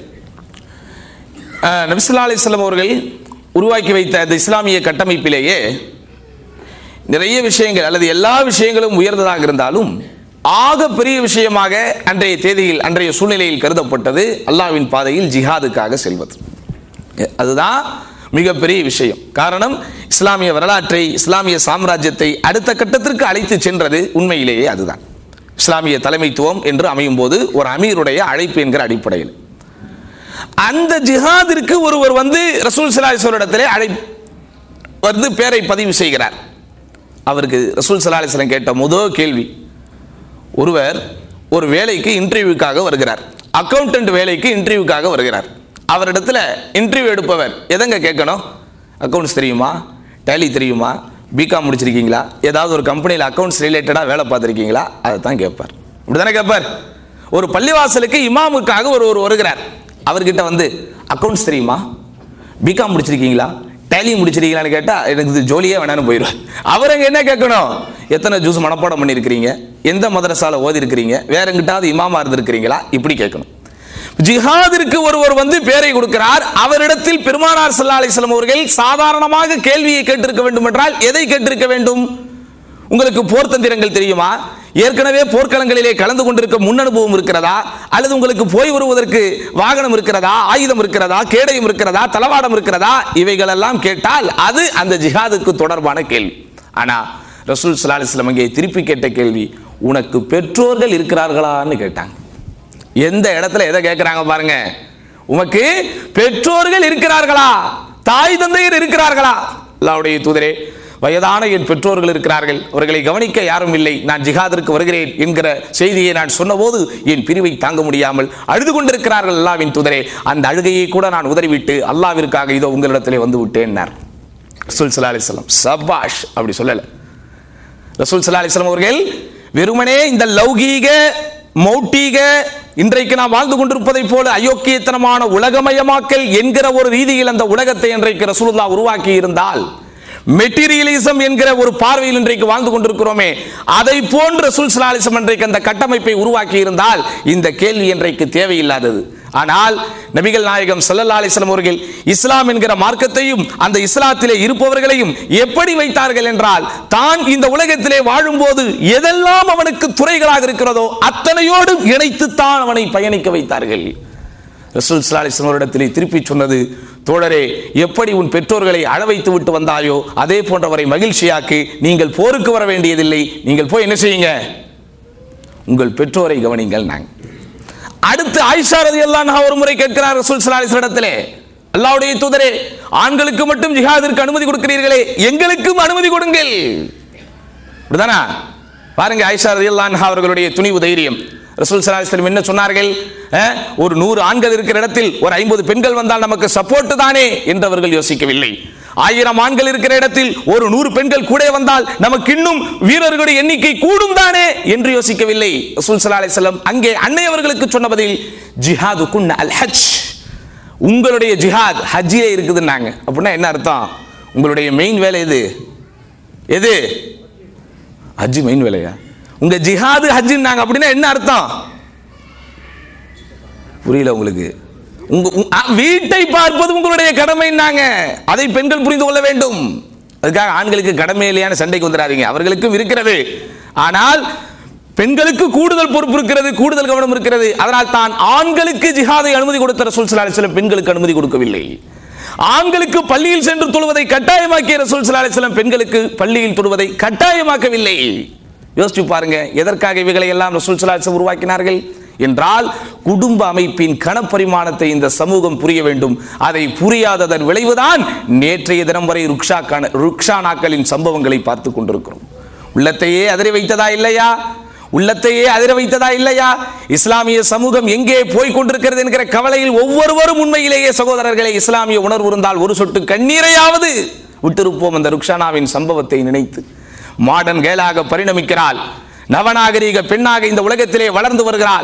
நபி ஸல்லல்லாஹு அலைஹி வஸல்லம் அவர்கள் உருவாக்கி வைத்த அந்த இஸ்லாமிய கட்டமைப்பிலேயே நிறைய விஷயங்கள் அல்லது எல்லா விஷயங்களும் உயர்ந்ததாக இருந்தாலும் ஆக பெரிய விஷயமாக அன்றைய தேதியில் அன்றைய சூழ்நிலையில் கருதப்பட்டது அல்லாஹ்வின் பாதையில் ஜிஹாதுக்காக செல்வது. அதுதான் மிகப்பெரிய விஷயம். காரணம், இஸ்லாமிய வரலாற்றை, இஸ்லாமிய சாம்ராஜ்யத்தை அடுத்த கட்டத்திற்கு அழைத்து சென்றது உண்மையிலேயே அதுதான். இஸ்லாமிய தலைமைத்துவம் என்று அமையும் போது ஒரு அமீருடைய அழைப்பு என்கிற அடிப்படையில் அந்த ஜிஹாதிற்கு ஒருவர் வந்து ரசூல் ஸல்லல்லாஹு அலைஹி வஸல்லம் இடத்திலே அழை வந்து பேரை பதிவு செய்கிறார். அவருக்கு ரசூல் ஸல்லல்லாஹு அலைஹி வஸல்லம் கேட்ட முதல் கேள்வி, ஒருவர் ஒரு வேலைக்கு இன்டர்வியூக்காக வருகிறார், அக்கௌண்டன்ட் வேலைக்கு இன்டர்வியூக்காக வருகிறார். அவரிடத்துல இன்டர்வியூ எடுப்பவர் எதங்க கேட்கணும்? அக்கௌண்ட்ஸ் தெரியுமா, டேலி தெரியுமா, பிகாம் முடிச்சிருக்கீங்களா, ஏதாவது ஒரு கம்பெனியில் அக்கௌண்ட்ஸ் ரிலேட்டடாக வேலை பார்த்துருக்கீங்களா, அதை தான் கேட்பார். இப்படிதானே கேட்பார். ஒரு பள்ளிவாசலுக்கு இமாமுக்காக ஒரு ஒரு வருகிறார். அவர்கிட்ட வந்து அக்கௌண்ட்ஸ் தெரியுமா, பிகாம் முடிச்சிருக்கீங்களா, டேலி முடிச்சிருக்கீங்களான்னு கேட்டால் எனக்கு இது ஜோலியே வேணான்னு போயிடுவார். அவர் அங்கே என்ன கேட்கணும்? எத்தனை ஜூஸ் மனப்பாடம் பண்ணியிருக்கிறீங்க, எந்த மதரசால ஓதி இருக்கிறீங்க, வேற எங்கிட்டாவது இமாமா இருந்திருக்கிறீங்களா, இப்படி கேட்கணும். ஜிஹாதிற்கு ஒருவர் வந்து பேரை கொடுக்கிறார். அவரிடத்தில் பெருமானார் ஸல்லல்லாஹு அலைஹி வஸல்லம் அவர்கள் சாதாரணமாக கேள்வியை கேட்டிருக்க வேண்டும் என்றால் எதை கேட்டிருக்க வேண்டும்? உங்களுக்கு போர் தந்திரங்கள் தெரியுமா, ஏற்கனவே போர்க்களங்களிலே கலந்து கொண்டிருக்க முன் அனுபவம் இருக்கிறதா, அல்லது உங்களுக்கு போய் வருவதற்கு வாகனம் இருக்கிறதா, ஆயுதம் இருக்கிறதா, கேடயம் இருக்கிறதா, தளவாடம் இருக்கிறதா, இவைகளெல்லாம் கேட்டால் அது அந்த ஜிஹாதுக்கு தொடர்பான கேள்வி. ஆனா ரசூல் ஸல்லல்லாஹு அலைஹி வஸல்லம் அங்கே திருப்பி கேட்ட கேள்வி, உனக்கு பெற்றோர்கள் இருக்கிறார்களான்னு கேட்டாங்க. எந்த இடத்துல எதை கேட்கிறாங்க பாருங்க, உனக்கு பெற்றோர்கள் இருக்கிறார்களா, தாய் தந்தையர் இருக்கிறார்களா? அல்லாஹ்வுடைய தூதரே, வயதான என் பெற்றோர்கள் இருக்கிறார்கள், அவர்களை கவனிக்க யாரும் இல்லை, நான் ஜிஹாதிற்கு வருகிறேன் என்கிற செய்தியை நான் சொன்னபோது என் பிரிவை தாங்க முடியாமல் அழுது கொண்டிருக்கிறார்கள் அல்லாஹ்வின் தூதரே, அந்த அழுகையை கூட நான் உதறிவிட்டு அல்லாஹ்விற்காக இதோ உங்களிடத்திலே வந்து விட்டேன்னார் ரசூல் ஸல்லல்லாஹு அலைஹி வஸல்லம். சபாஷ், அப்படி சொல்லல. ரசூல் ஸல்லல்லாஹு அலைஹி வஸல்லம் அவர்கள் வெறுமனே இந்த லௌகீக மௌட்டீக இன்றைக்கு நாம் வாழ்ந்து கொண்டிருப்பதை போல அயோக்கியத்தனமான உலகமயமாக்கல் என்கிற ஒரு ரீதியில் அந்த உலகத்தை இன்றைக்கு ரசூலுல்லாஹ் உருவாக்கி இருந்தால், மெட்டீரியலிசம் என்கிற ஒரு பார்வையில் இன்றைக்கு வாழ்ந்து கொண்டிருக்கிறோமே, அதை போன்று ரசூல் ஸல்லல்லாஹு அலைஹி வஸல்லம் இன்றைக்கு அந்த கட்டமைப்பை உருவாக்கி இருந்தால் இந்த கேள்வி இன்றைக்கு தேவையில்லாதது. ஆனால் நபிகள் நாயகம் ஸல்லல்லாஹு அலைஹி வஸல்லம் அவர்கள் இஸ்லாம் என்கிற மார்க்கத்தையும் அந்த இஸ்லாத்திலே இருப்பவர்களையும் எப்படி வைத்தார்கள் என்றால், தான் இந்த உலகத்திலே வாழும்போது எதெல்லாம் அவனுக்கு துறைகளாக இருக்கிறதோ அத்தனையோடு இணைத்து தான் அவனை பயணிக்க வைத்தார்கள். ரசூல் ஸல்லல்லாஹு அலைஹி வஸல்லம் இடத்திலே திருப்பி சொன்னது, தோழரே, எப்படி உன் பெற்றோர்களை அழ வைத்து விட்டு வந்தாயோ அதே போன்றவரை மகிழ்ச்சியாக்கு, நீங்கள் போருக்கு வர வேண்டியதில்லை, நீங்கள் போய் என்ன செய்யுங்க, உங்கள் பெற்றோரை கவனிங்கள். நாங்கள் அடுத்து ஆயிஷா ரலியல்லாஹு அன்ஹா ஒரு முறை கேட்கிறார் ரசூல் ஸல்லல்லாஹு அலைஹி வஸல்லம் இடத்திலே, அல்லாஹ்வுடைய தூதரே, ஆண்களுக்கு மட்டும் ஜிஹாதிற்கு அனுமதி கொடுக்கிறீர்களே, எங்களுக்கும் அனுமதி கொடுங்கள். அப்படிதானா? பாருங்க, ஆயிஷா ரலியல்லாஹு அன்ஹா அவர்களுடைய துணிவு தைரியம். ரசூல் ஸல்லல்லாஹு அலைஹி வஸல்லம் என்ன சொன்னார்கள்? ஒரு நூறு ஆண்கள் இருக்கிற இடத்தில் ஒரு ஐம்பது பெண்கள் வந்தால் நமக்கு சப்போர்ட் தானே என்றவர்கள் யோசிக்கவில்லை. ஆயிரம் ஆண்கள் இருக்கிற இடத்தில் ஒரு நூறு பெண்கள் கூட வந்தால் நமக்கு இன்னும் வீரர்களுடைய எண்ணிக்கை கூடும் தானே என்று யோசிக்கவில்லை. ரசூல் ஸல்லல்லாஹு அலைஹி வஸல்லம் அங்கே அன்னை அவர்களுக்கு சொன்ன பதில், ஜிஹாதுக்குன் அல் ஹஜ், உங்களுடைய ஜிஹாத் ஹஜ்ஜிலே இருக்குதுன்னாங்க. அப்படின்னா என்ன அர்த்தம்? உங்களுடைய மெயின் வேலை எது? எது? ஹஜ் மெயின் வேலையா? உங்க ஜிஹாது ஹஜ்ஜுன்னாங்க. அப்படின்னா என்ன அர்த்தம்? புரியல உங்களுக்கு? உங்க வீட்டை பார்ப்பது உங்களுடைய கடமைன்னாங்க. அதை பெண்கள் புரிந்து கொள்ள வேண்டும். அதுக்காக ஆண்களுக்கு கடமை இல்லையான சண்டைக்கு வந்துடாதீங்க. அவர்களுக்கும் இருக்கிறது. ஆனால் பெண்களுக்கு கூடுதல் பொறுப்பு இருக்கிறது, கூடுதல் கவனம் இருக்கிறது. அதனால் தான் ஆண்களுக்கு ஜிஹாதை அனுமதி கொடுத்த ரசூல் ஸல்லல்லாஹு அலைஹி வஸல்லம் பெண்களுக்கு அனுமதி கொடுக்கவில்லை. ஆண்களுக்கு பள்ளியில் சென்று தொழுவதை கட்டாயமாக்கிய ரசூல் ஸல்லல்லாஹு அலைஹி வஸல்லம் பெண்களுக்கு பள்ளியில் தொழுவதை கட்டாயமாக்கவில்லை. யோசிச்சு பாருங்க, எதற்காக இவைகளை எல்லாம் ரசூல் ஸல்லல்லாஹு அலைஹி வஸல்லம் உருவாக்கினார்கள் என்றால், குடும்ப அமைப்பின் கணப்பரிமாணத்தை இந்த சமூகம் புரிய வேண்டும். அதை புரியாததன் விளைவுதான் நேற்றைய தினம் வரை ருக்ஷானாக்களின் சம்பவங்களை பார்த்து கொண்டிருக்கிறோம். உள்ளத்தையே அதிர வைத்ததா இல்லையா? உள்ளத்தையே அதிர வைத்ததா இல்லையா? இஸ்லாமிய சமூகம் எங்கே போய் கொண்டிருக்கிறது என்கிற கவலையில் ஒவ்வொருவரும் உண்மையிலேயே சகோதரர்களை இஸ்லாமிய உணர்வு இருந்தால் ஒரு சொட்டு கண்ணீரையாவது விட்டிருப்போம். அந்த ருக்ஷானாவின் சம்பவத்தை நினைத்து மாடர்ன் கேளாக பரிணமிக்கிறாள், நவநாகரீக பெண்ணாக இந்த உலகத்திலே வளர்ந்து வருகிறாள்.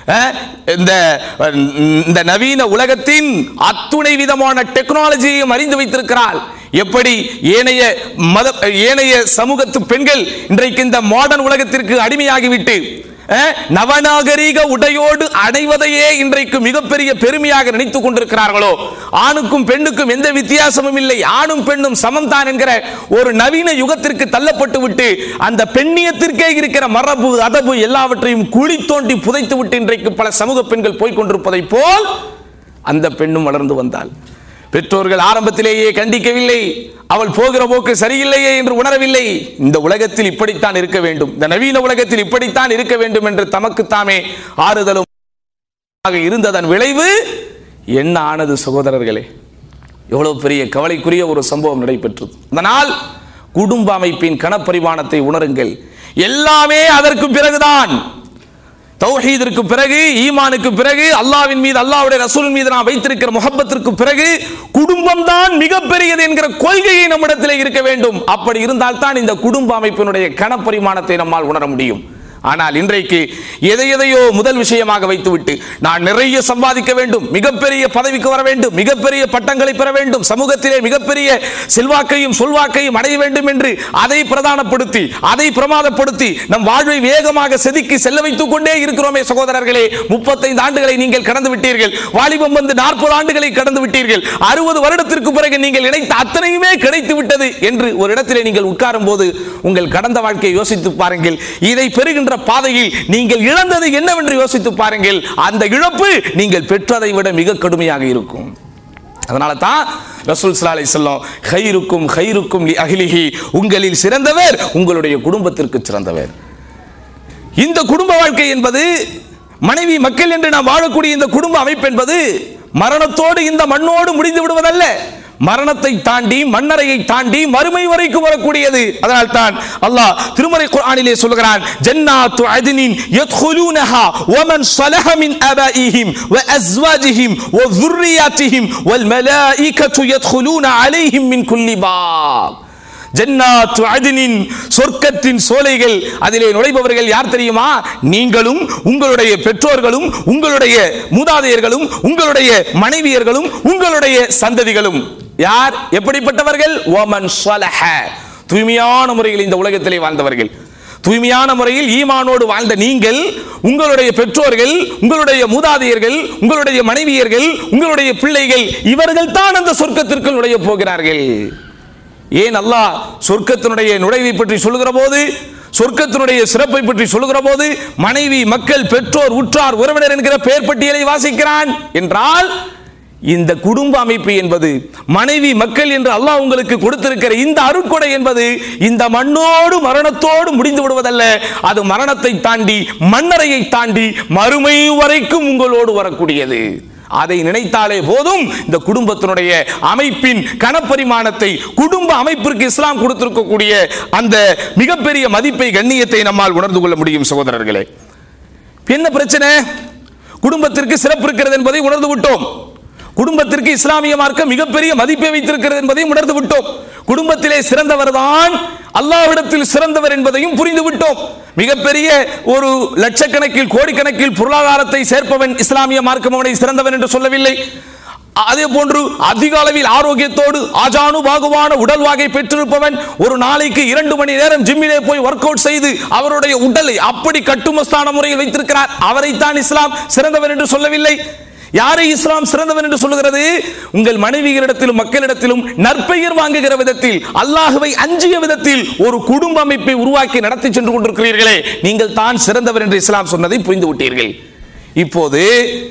இந்த நவீன உலகத்தின் அத்துணை விதமான டெக்னாலஜியையும் அறிந்து வைத்திருக்கிறாள். எப்படி ஏனைய மத ஏனைய சமூகத்து பெண்கள் இன்றைக்கு இந்த மாடர்ன் உலகத்திற்கு அடிமையாகிவிட்டு நவநாகரீக உடையோடு அடைவதையே இன்றைக்கு மிகப்பெரிய பெருமையாக நினைத்துக் கொண்டிருக்கிறார்களோ, ஆணுக்கும் பெண்ணுக்கும் எந்த வித்தியாசமும் இல்லை, ஆணும் பெண்ணும் சமம்தான் என்கிற ஒரு நவீன யுகத்திற்கு தள்ளப்பட்டு விட்டு அந்த பெண்ணியத்திற்கே இருக்கிற மரபு அதபு எல்லாவற்றையும் குழி தோண்டி புதைத்து விட்டு இன்றைக்கு பல சமூக பெண்கள் போய்கொண்டிருப்பதை போல் அந்த பெண்ணும் வளர்ந்து வந்தாள். பெற்றோர்கள் ஆரம்பத்திலேயே கண்டிக்கவில்லை, அவள் போகிற போக்கு சரியில்லையே என்று உணரவில்லை. இந்த உலகத்தில் இப்படித்தான் இருக்க வேண்டும், இந்த நவீன உலகத்தில் இப்படித்தான் இருக்க வேண்டும் என்று தமக்கு தாமே ஆறுதலும் இருந்ததன் விளைவு என்ன ஆனது சகோதரர்களே? எவ்வளவு பெரிய கவலைக்குரிய ஒரு சம்பவம் நடைபெற்றது. அதனால் குடும்ப அமைப்பின் கணப்பரிமாணத்தை உணருங்கள். எல்லாமே அதற்கு பிறகுதான், தௌஹீதிற்கு பிறகு, ஈமானுக்கு பிறகு, அல்லாஹ்வின் மீது அல்லாஹ்வுடைய ரசூலின் மீது நாம் வைத்திருக்கிற முஹப்பத்திற்கு பிறகு குடும்பம் தான் மிகப்பெரியது என்கிற கொள்கையை நம்மிடத்தில் இருக்க வேண்டும். அப்படி இருந்தால் தான் இந்த குடும்ப அமைப்பினுடைய கணப்பரிமாணத்தை நம்மால் உணர முடியும். ஆனால் இன்றைக்கு எதை எதையோ முதல் விஷயமாக வைத்துவிட்டு நான் நிறைய சம்பாதிக்க வேண்டும், மிகப்பெரிய பதவிக்கு வர வேண்டும், மிகப்பெரிய பட்டங்களை பெற வேண்டும், சமூகத்திலே மிகப்பெரிய செல்வாக்கையும் சொல்வாக்கையும் அடைய வேண்டும் என்று அதை பிரதானப்படுத்தி அதை பிரமாதப்படுத்தி நம் வாழ்வை வேகமாக செதுக்கி செல்ல வைத்துக் கொண்டே இருக்கிறோமே சகோதரர்களே. முப்பத்தைந்து ஆண்டுகளை நீங்கள் கடந்து விட்டீர்கள், வாலிபம் வந்து நாற்பது ஆண்டுகளை கடந்து விட்டீர்கள், அறுபது வருடத்திற்கு பிறகு நீங்கள் நினைத்த அத்தனையுமே கிடைத்து விட்டது என்று ஒரு இடத்திலே நீங்கள் உட்காரும் போது உங்கள் கடந்த வாழ்க்கையை யோசித்து பாருங்கள். இதை பெறுகின்ற பாதையில் நீங்கள் இழந்தது என்னவென்று யோசித்து பாருங்கள். அந்த இழப்பு நீங்கள் பெற்றதை விட மிக கடுமையாக இருக்கும். அதனால தான் ரசூல் ஸல்லல்லாஹு அலைஹி வஸல்லம் கைருக்கும் கைருக்கும் லி அஹ்லிஹி, உங்களில் சிறந்தவர் உங்களுடைய குடும்பத்திற்கு சிறந்தவர். இந்த குடும்ப வாழ்க்கை என்பது, மனைவி மக்கள் என்று நாம் வாழக்கூடிய இந்த குடும்ப அமைப்பு என்பது மரணத்தோடு இந்த மண்ணோடு முடிந்து விடுவதல்ல, மரணத்தை தாண்டி மண்ணறையை தாண்டி மறுமை வரைக்கும் வரக்கூடியது. அதனால் தான் அல்லாஹ் திருமறை குர்ஆனிலே சொல்கிறான், ஜன்னாத்து அத்னின் யத்குலூனஹா வமன் ஸலஹ மின் அபாஇஹிம் வ அஸ்வாஜிஹிம் வ ذُرِّيَّاتِهِمْ வல்மலாயிகத்து யத்குலூன அலைஹிம் மின் குல்லி பாப். ஜன்னாத்து அத்னின், சொர்க்கத்தின் சோலைகள், அதிலே நுழைபவர்கள் யார் தெரியுமா? நீங்களும் உங்களுடைய பெற்றோர்களும் உங்களுடைய மூதாதையர்களும் உங்களுடைய மனைவியர்களும் உங்களுடைய சந்ததிகளும். யார்? எப்படிப்பட்டவர்கள்? ஓமன் ஸலஹ, தூய்மையான முறையில் இந்த உலகத்திலே வாழ்ந்தவர்கள். தூய்மையான முறையில் ஈமானோடு வாழ்ந்த நீங்கள், உங்களுடைய பெற்றோர்கள், உங்களுடைய மூதாதையர்கள், உங்களுடைய மனைவியர்கள், உங்களுடைய பிள்ளைகள், இவர்கள் தான் அந்த சொர்க்கத்திற்குள் நுழைய போகிறார்கள். ஏன் அல்லாஹ் சொர்க்கத்தினுடைய நுழைவை பற்றி சொல்லுகிற போது, சொர்க்கத்தினுடைய சிறப்பை பற்றி சொல்லுகிற போது மனைவி மக்கள் பெற்றோர் உற்றார் உறவினர் என்கிற பெயர் பட்டியலை வாசிக்கிறான் என்றால், இந்த குடும்ப அமைப்பு என்பது, மனைவி மக்கள் என்று அல்லாஹ் உங்களுக்கு கொடுத்திருக்கிற இந்த அருட்கொடை என்பது இந்த மண்ணோடு மரணத்தோடு முடிந்து விடுவதல்ல, அது மரணத்தை தாண்டி மண்ணறையை தாண்டி மறுமை வரைக்கும் உங்களோடு வரக்கூடியது. அதை நினைத்தாலே போதும் இந்த குடும்பத்தினுடைய அமைப்பின் கனப்பரிமாணத்தை, குடும்ப அமைப்பிற்கு இஸ்லாம் கொடுத்திருக்கக்கூடிய அந்த மிகப்பெரிய மதிப்பை, கண்ணியத்தை நம்மால் உணர்ந்து கொள்ள முடியும் சகோதரர்களே. என்ன பிரச்சனை? குடும்பத்திற்கு சிறப்பு இருக்கிறது என்பதை உணர்ந்து விட்டோம். குடும்பத்திற்கு இஸ்லாமிய மார்க்கம் மிகப்பெரிய மதிப்பை வைத்திருக்கிறது என்பதையும் உணர்ந்து விட்டோம். குடும்பத்திலே சிறந்தவர் தான் அல்லாஹ்விடத்தில் சிறந்தவர் என்பதையும் புரிந்து விட்டோம். மிகப்பெரிய ஒரு லட்சக்கணக்கில் கோடிக்கணக்கில் பொருளாதாரத்தை சேர்ப்பவன் இஸ்லாமிய மார்க்கம் அவனை சிறந்தவன் என்று சொல்லவில்லை. அதே போன்று அதிக அளவில் ஆரோக்கியத்தோடு ஆஜானு பாகுவான உடல் வாகை பெற்றிருப்பவன் ஒரு நாளைக்கு இரண்டு மணி நேரம் ஜிம்மிலே போய் ஒர்க் அவுட் செய்து அவருடைய உடலை அப்படி கட்டுமஸ்தான முறையில் வைத்திருக்கிறார். அவரைத்தான் இஸ்லாம் சிறந்தவன் என்று சொல்லவில்லை. யாரை இஸ்லாம் சிறந்தவன் என்று சொல்லுகிறது? உங்கள் மனைவிகளிடத்திலும் மக்களிடத்திலும் நற்பெயர் வாங்குகிற விதத்தில், அல்லாஹ்வை அஞ்சிய விதத்தில் ஒரு குடும்ப அமைப்பை உருவாக்கி நடத்தி சென்று கொண்டிருக்கிறீர்களே, நீங்கள் தான் சிறந்தவர் என்று இஸ்லாம் சொன்னதை புரிந்து விட்டீர்கள். இப்போது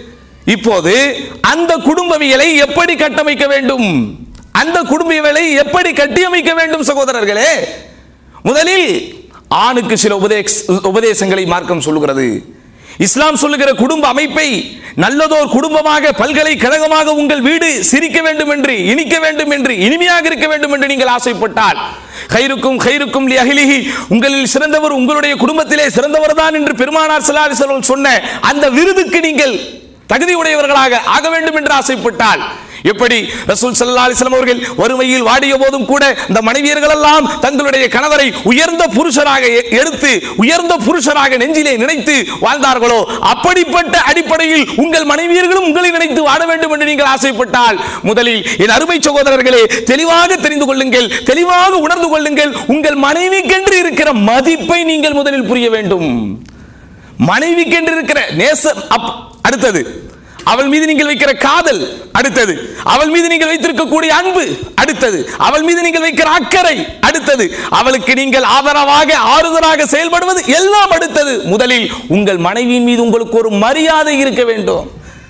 இப்போது அந்த குடும்பவியலை எப்படி கட்டமைக்க வேண்டும்? அந்த குடும்பவியலை எப்படி கட்டியமைக்க வேண்டும் சகோதரர்களே? முதலில் ஆணுக்கு சில உபதேசங்களை மார்க்கம் சொல்லுகிறது. இஸ்லாம் சொல்லுகிற குடும்ப அமைப்பை நல்லதோர் குடும்பமாக, பல்கலைக்கழகமாக உங்கள் வீடு சிரிக்க வேண்டும் என்று, இனிக்க வேண்டும் என்று, இனிமையாக இருக்க வேண்டும் என்று நீங்கள் ஆசைப்பட்டால், கைருக்கும் கைருக்கும் லி அஹ்லிஹி, உங்களில் சிறந்தவர் உங்களுடைய குடும்பத்திலே சிறந்தவர் தான் என்று பெருமானார் ஸல்லல்லாஹு அலைஹி வஸல்லம் சொன்ன அந்த விருதுக்கு நீங்கள் தகுதி உடையவர்களாக ஆக வேண்டும் என்று ஆசைப்பட்டால், எப்படி ரசூல் ஸல்லல்லாஹு அலைஹி வஸல்லம் அவர்கள் வறுமையில் வாடிய போதும் கூட இந்த மனைவியர்கள் எல்லாம் தங்களுடைய கணவரை உயர்ந்த புருஷராக எடுத்து, உயர்ந்த புருஷராக நெஞ்சிலே நினைத்து வாழ்ந்தார்களோ, அப்படிப்பட்ட அடிப்படையில் உங்கள் மனைவியர்களும் உங்களை நினைத்து வாழ வேண்டும் என்று நீங்கள் ஆசைப்பட்டால், முதலில் என் அருமை சகோதரர்களே, தெளிவாக தெரிந்து கொள்ளுங்கள், தெளிவாக உணர்ந்து கொள்ளுங்கள். உங்கள் மனைவிக்கென்று இருக்கிற மதிப்பை நீங்கள் முதலில் புரிய வேண்டும். மனைவிக்கென்று இருக்கிற நேசம் அடுத்தது, அவள் மீது நீங்கள் வைக்கிற காதல் அடுத்தது, அவள் மீது நீங்கள் வைத்திருக்கக்கூடிய அன்பு அடுத்தது, அவள் மீது நீங்கள் வைக்கிற அக்கறை அடுத்தது, அவளுக்கு நீங்கள் ஆதரவாக ஆறுதலாக செயல்படுவது எல்லாம் அடுத்தது. முதலில் உங்கள் மனைவியின் மீது உங்களுக்கு ஒரு மரியாதை இருக்க வேண்டும்.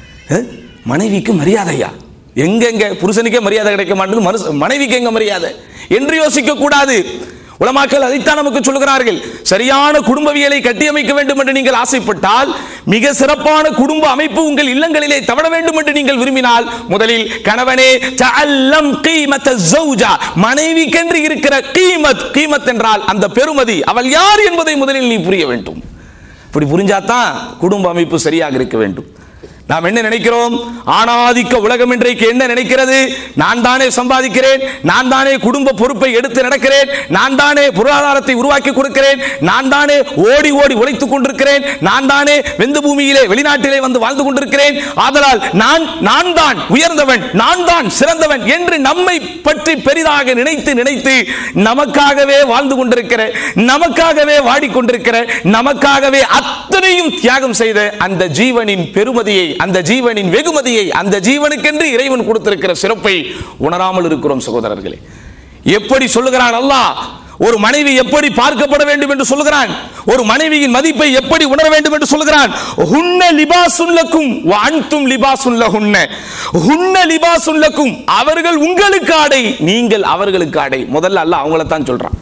மனைவிக்கு மரியாதையா? எங்கெங்க புருஷனுக்கே மரியாதை கிடைக்க மாட்டேங்குது, மனைவிக்கு எங்க மரியாதை என்று யோசிக்க கூடாது. உலமாக்கள் அதைத்தான் நமக்கு சொல்லுகிறார்கள். சரியான குடும்பவியலை கட்டியமைக்க வேண்டும் என்று நீங்கள் ஆசைப்பட்டால், மிக சிறப்பான குடும்ப அமைப்பு உங்கள் இல்லங்களிலே தவழ வேண்டும் என்று நீங்கள் விரும்பினால், முதலில் கணவனே தஅல்லம் கீமத்த ஸௌஜா, மனைவிக்கென்று இருக்கிற கீமத், கீமத் என்றால் அந்த பெருமதி, அவள் யார் என்பதை முதலில் நீ புரிய வேண்டும். இப்படி புரிஞ்சாதான் குடும்ப அமைப்பு சரியாக இருக்க வேண்டும். நாம் என்ன நினைக்கிறோம்? ஆணாதிக்க உலகம் இன்றைக்கு என்ன நினைக்கிறது? நான் தானே சம்பாதிக்கிறேன், நான் தானே குடும்ப பொறுப்பை எடுத்து நடக்கிறேன், நான் தானே பொருளாதாரத்தை உருவாக்கி கொடுக்கிறேன், நான் தானே ஓடி ஓடி உழைத்துக் கொண்டிருக்கிறேன், நான் தானே வெந்து பூமியிலே வெளிநாட்டிலே வந்து வாழ்ந்து கொண்டிருக்கிறேன், ஆதலால் நான் நான் தான் உயர்ந்தவன், நான் தான் சிறந்தவன் என்று நம்மை பற்றி பெரிதாக நினைத்து நினைத்து நமக்காகவே வாழ்ந்து கொண்டிருக்கிற, நமக்காகவே வாடிக்கொண்டிருக்கிற, நமக்காகவே அத்தனையும் தியாகம் செய்த அந்த ஜீவனின் பெருமதியை, அந்த ஜீவனின் வெகுமதியை, அந்த ஜீவனுக்கென்று இறைவன் கொடுத்திருக்கிற சிறப்பை உணராமல் இருக்கிறோம் சகோதரர்களே. எப்படி சொல்லுகிறான் அல்லாஹ்? ஒரு மனைவி எப்படி பார்க்கப்பட வேண்டும் என்று சொல்லுகிறான், ஒரு மனைவியின் மதிப்பை எப்படி உணர வேண்டும் என்று சொல்லுகிறான். ஹுன்ன லிபாசுன் லக்கும் வ அன்தும் லிபாசுன் லஹுன்ன, ஹுன்ன லிபாசுன் லக்கும், அவர்கள் உங்களுக்கு ஆடை, நீங்கள் அவர்களுக்கு ஆடை. முதல்ல அல்லாஹ் அவங்கள தான் சொல்றான்.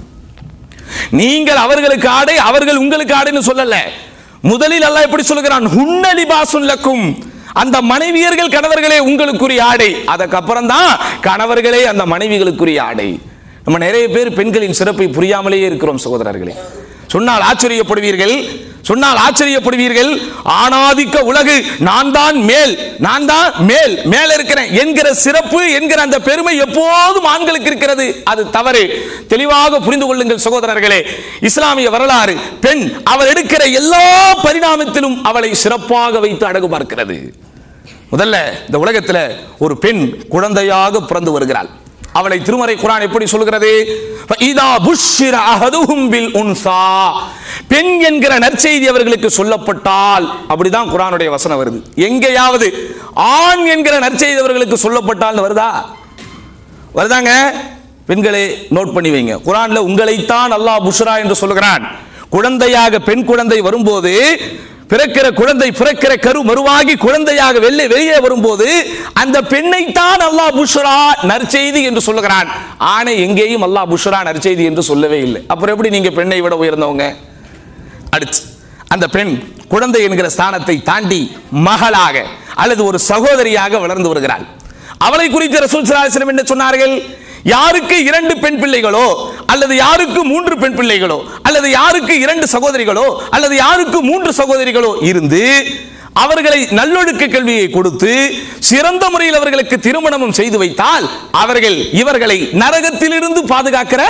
நீங்கள் அவர்களுக்கு ஆடை, அவர்கள் உங்களுக்கு ஆடைன்னு சொல்லல. முதலில் அல்லாஹ் எப்படி சொல்லுகிறான்? ஹுன்ன லிபாசுன் லக்கும், அந்த மனைவியர்கள் கணவர்களே உங்களுக்குரிய ஆடை. அதுக்கப்புறம் தான் கணவர்களே அந்த மனைவிகளுக்குரிய ஆடை. நம்ம நிறைய பேர் பெண்களின் சிறப்பை புரியாமலேயே இருக்கிறோம் சகோதரர்களே. சொன்னால் ஆச்சரியப்படுவீர்கள், சொன்னால் ஆச்சரியப்படுவீர்கள். ஆணாதிக்க உலகு, நான் தான் மேல், நான் தான் மேல் மேல் இருக்கிறேன் என்கிற சிறப்பு, என்கிற அந்த பெருமை எப்போதும் ஆண்களுக்கு இருக்கிறது. அது தவறு. தெளிவாக புரிந்து கொள்ளுங்கள் சகோதரர்களே. இஸ்லாமிய வரலாறு, பெண் அவள் எடுக்கிற எல்லா பரிணாமத்திலும் அவளை சிறப்பாக வைத்து அழகு பார்க்கிறது. முதல்ல இந்த உலகத்தில் ஒரு பெண் குழந்தையாக பிறந்து வருகிறாள். அவளை திருமறை குர்ஆன் எப்படி சொல்கிறது? இதா புஷ்ஷிர அஹதுஹும் பில் உன்ஸா, பெண் என்கிற நற்செய்தி அவர்களுக்கு சொல்லப்பட்டால், அப்படிதான் குர்ஆனுடைய வசனம் வருது. எங்கேயாவது ஆண் என்கிற நற்செய்தி அவர்களுக்கு சொல்லப்பட்டால் வருதா? வருதாங்க? பெண்களே நோட் பண்ணி வைங்க. குர்ஆன்ல உங்களைத்தான் அல்லாஹ் புஷ்ரா என்று சொல்லுகிறான். குழந்தையாக பெண் குழந்தை வரும்போது, பிறக்கிற குழந்தை, பிறக்கிற கரு மறுவாகி குழந்தையாக வெளியே வெளியே வரும்போது அந்த பெண்ணைத்தான் அல்லாஹ் புஷ்ரா நற்செய்தி என்று சொல்லுகிறான். ஆணை எங்கேயும் அல்லாஹ் புஷ்ரா நற்செய்தி என்று சொல்லவே இல்லை. அப்புறம் எப்படி நீங்க பெண்ணை விட உயர்ந்தவங்க? அடுத்து அந்த பெண் குழந்தை என்கிற ஸ்தானத்தை தாண்டி மகளாக, அல்லது ஒரு சகோதரியாக வளர்ந்து வருகிறாள். அவளை குறித்து ரசூல் ஸல்லல்லாஹு அலைஹி வஸல்லம் என்ன சொன்னார்கள்? யாருக்கு இரண்டு பெண் பிள்ளைகளோ அல்லது யாருக்கு மூன்று பெண் பிள்ளைகளோ அல்லது யாருக்கு இரண்டு சகோதரிகளோ அல்லது யாருக்கு மூன்று சகோதரிகளோ இருந்து அவர்களை நல்லொழுக்க கல்வியை கொடுத்து சிறந்த முறையில் அவர்களுக்கு திருமணமும் செய்து வைத்தால் அவர்கள் இவர்களை நரகத்திலிருந்து பாதுகாக்கிற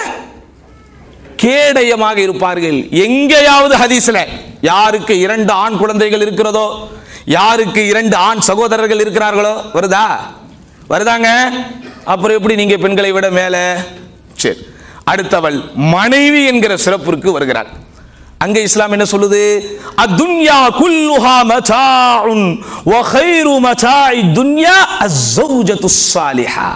கேடயமாக இருப்பார்கள். எங்கேயாவது ஹதீஸ்ல யாருக்கு இரண்டு ஆண் குழந்தைகள் இருக்கிறதோ, யாருக்கு இரண்டு ஆண் சகோதரர்கள் இருக்கிறார்களோ வருதா? வருதாங்க? அப்புறம் எப்படி நீங்க பெண்களை விட மேல? சரி, அடுத்தவள் மனைவி என்கிற சிறப்பிற்கு வருகிறார். அங்கே இஸ்லாம் என்ன சொல்லுது? அத்துன்யா குல்லுஹா மதாஉன் வ கைரு மதாஇ துன்யா அஸ்ஸௌஜத்துஸ் ஸாலிஹா.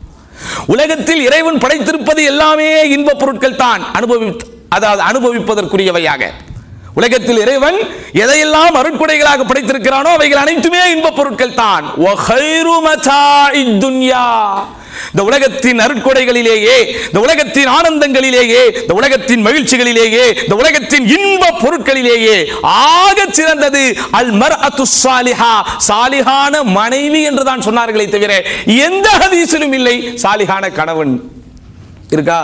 உலகத்தில் இறைவன் படைத்திருப்பது எல்லாமே இன்ப பொருட்கள் தான், அனுபவி அதாவது அனுபவிப்பதற்குரியவையாக. உலகத்தில் இறைவன் எதையெல்லாம் அருட்கொடைகளாக படைத்திருக்கிறானோ அவைகள் அனைத்துமே இன்ப பொருட்கள் தான். வ கைரு மதாஇ துன்யா. இந்த உலகத்தின் அருட்கொடைகளிலேயே, இந்த உலகத்தின் ஆனந்தங்களிலேயே, இந்த உலகத்தின் மகிழ்ச்சிகளிலேயே, இந்த உலகத்தின் இன்ப பொருட்களிலேயே ஆக சிறந்தது அல் மர்அத்து ஸாலிஹா, சாலிஹான மனைவி என்று தான் சொன்னார்களே தவிர எந்த ஹதீஸிலும் இல்லை சாலிஹான கணவன். இருக்கா?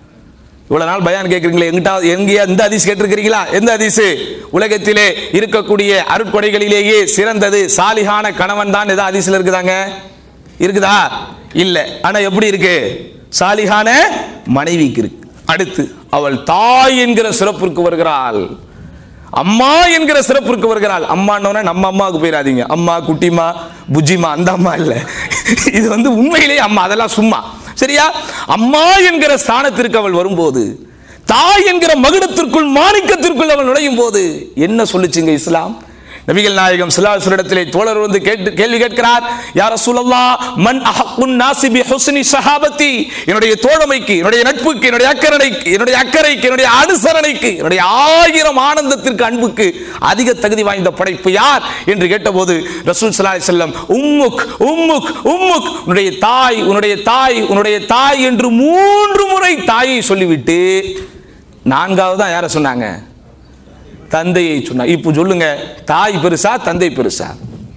இவ்வளவு நாள் பயான் கேட்கிறீங்களே, எங்கிட்ட எங்கேயா இந்த ஹதீஸ் கேட்டிருக்கிறீங்களா? எந்த ஹதீஸ்? உலகத்திலே இருக்கக்கூடிய அருட்கொடைகளிலேயே சிறந்தது சாலிஹான கணவன் தான். ஏதாவது ஹதீஸ்ல இருக்குதாங்க? இருக்குதா? இல்ல. ஆனா எப்படி இருக்கு? சாலிஹான மனைவிக்கு இருக்கு. அடுத்து அவள் தாய் என்கிற சிறப்பிற்கு வருகிறாள், அம்மா என்கிற சிறப்பிற்கு வருகிறாள். அம்மான்னு நம்ம அம்மாவுக்கு போயிடாதீங்க, அம்மா குட்டிமா புஜிமா அந்த அம்மா இல்ல, இது வந்து உண்மையிலேயே அம்மா, அதெல்லாம் சும்மா. சரியா? அம்மா என்கிற ஸ்தானத்திற்கு அவள் வரும்போது, தாய் என்கிற மகுடத்திற்குள் மாணிக்கத்திற்குள் அவள் நுழையும் போது என்ன சொல்லுச்சுங்க இஸ்லாம்? நபிகள் நாயகம் ஸல்லல்லாஹு அலைஹி வஸல்லம் இடத்திலே தோழர் வந்து கேள்வி கேட்கிறார். யா ரசூலல்லாஹ், மன் அஹக்குன் நாஸி பி ஹுஸ்னி ஸஹாபத்தி, என்னுடைய தோழமைக்கு, என்னுடைய நட்புக்கு, என்னுடைய அக்கறைக்கு, என்னுடைய அக்கறைக்கு, என்னுடைய அனுசரணைக்கு, என்னுடைய ஆயிரம் ஆனந்தத்திற்கு, அன்புக்கு அதிக தகுதி வாய்ந்த படைப்பு யார் என்று கேட்டபோது ரசூல் ஸல்லல்லாஹு அலைஹி வஸல்லம் உம்முக் உம்முக் உம்முக், உன்னுடைய தாய், உன்னுடைய தாய், உன்னுடைய தாய் என்று மூன்று முறை தாயை சொல்லிவிட்டு நான்காவது தான் யாரை சொன்னாங்க? தந்தையை சொன்னார். இப்போ சொல்லுங்க, தாய் பெருசா தந்தை பெருசா?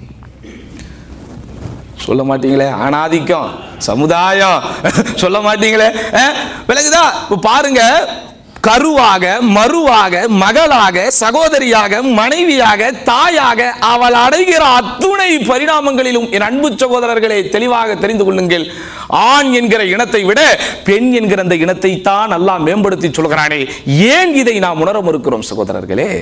சொல்ல மாட்டீங்களே. ஆணாதிக்கம், சமுதாயம் சொல்ல மாட்டீங்களே. விளங்குதா? பாருங்க, கருவாக, மருவாக, மகளாக, சகோதரியாக, மனைவியாக, தாயாக அவள் அடைகிற அத்துணை பரிணாமங்களிலும் என் அன்பு சகோதரர்களை தெளிவாக தெரிந்து கொள்ளுங்கள். ஆண் என்கிற இனத்தை விட பெண் என்கிற அந்த இனத்தை தான் அல்லாஹ் மேம்படுத்தி சொல்கிறானே. ஏன் இதை நாம் உணர மறுக்கிறோம் சகோதரர்களே?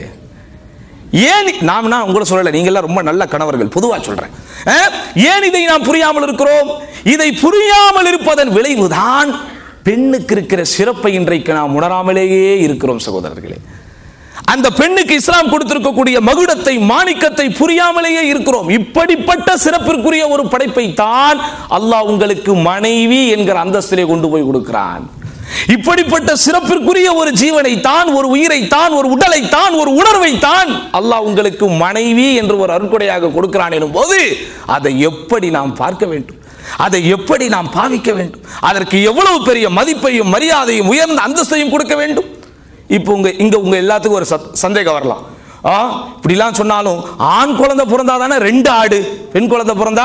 ஏன் நாம், நான் உங்களை சொல்லல, நீங்க எல்லாம் ரொம்ப நல்ல கணவர்கள், பொதுவா சொல்றேன். ஏன் இதை நாம் புரியாமல் இருக்கிறோம்? இதை புரியாமல் இருப்பதன் விளைவுதான் பெண்ணுக்கு இருக்கிற சிறப்பை இன்றைக்கு நாம் உணராமலேயே இருக்கிறோம் சகோதரர்களே. அந்த பெண்ணுக்கு இஸ்லாம் கொடுத்திருக்கக்கூடிய மகுடத்தை, மாணிக்கத்தை புரியாமலேயே இருக்கிறோம். இப்படிப்பட்ட சிறப்பிற்குரிய ஒரு படைப்பை தான் அல்லாஹ் உங்களுக்கு மனைவி என்கிற அந்தஸ்திலே கொண்டு போய் கொடுக்கிறான். இப்படிப்பட்ட சிறப்பிற்குரிய ஒரு ஜீவனை தான், ஒரு உயிரை தான், ஒரு உடலை தான், ஒரு உணர்வை தான் அல்லாஹ் உங்களுக்கு மனைவி என்று ஒரு அருட்கொடையாக கொடுக்கிறான் எனும் போது அதை எப்படி நாம் பார்க்க வேண்டும், அதை எப்படி நாம் பாவிக்க வேண்டும், அதற்கு எவ்வளவு பெரிய மதிப்பையும் மரியாதையும் உயர்ந்த அந்தஸ்தையும் கொடுக்க வேண்டும். இப்போ உங்க இங்க உங்க எல்லாத்துக்கும் ஒரு சந்தேகம் வரலாம். ஆ, இப்படிலாம் சொன்னாலும் ஆண் குழந்தை பிறந்தா தானே ரெண்டு ஆடு, பெண் குழந்தை பிறந்தா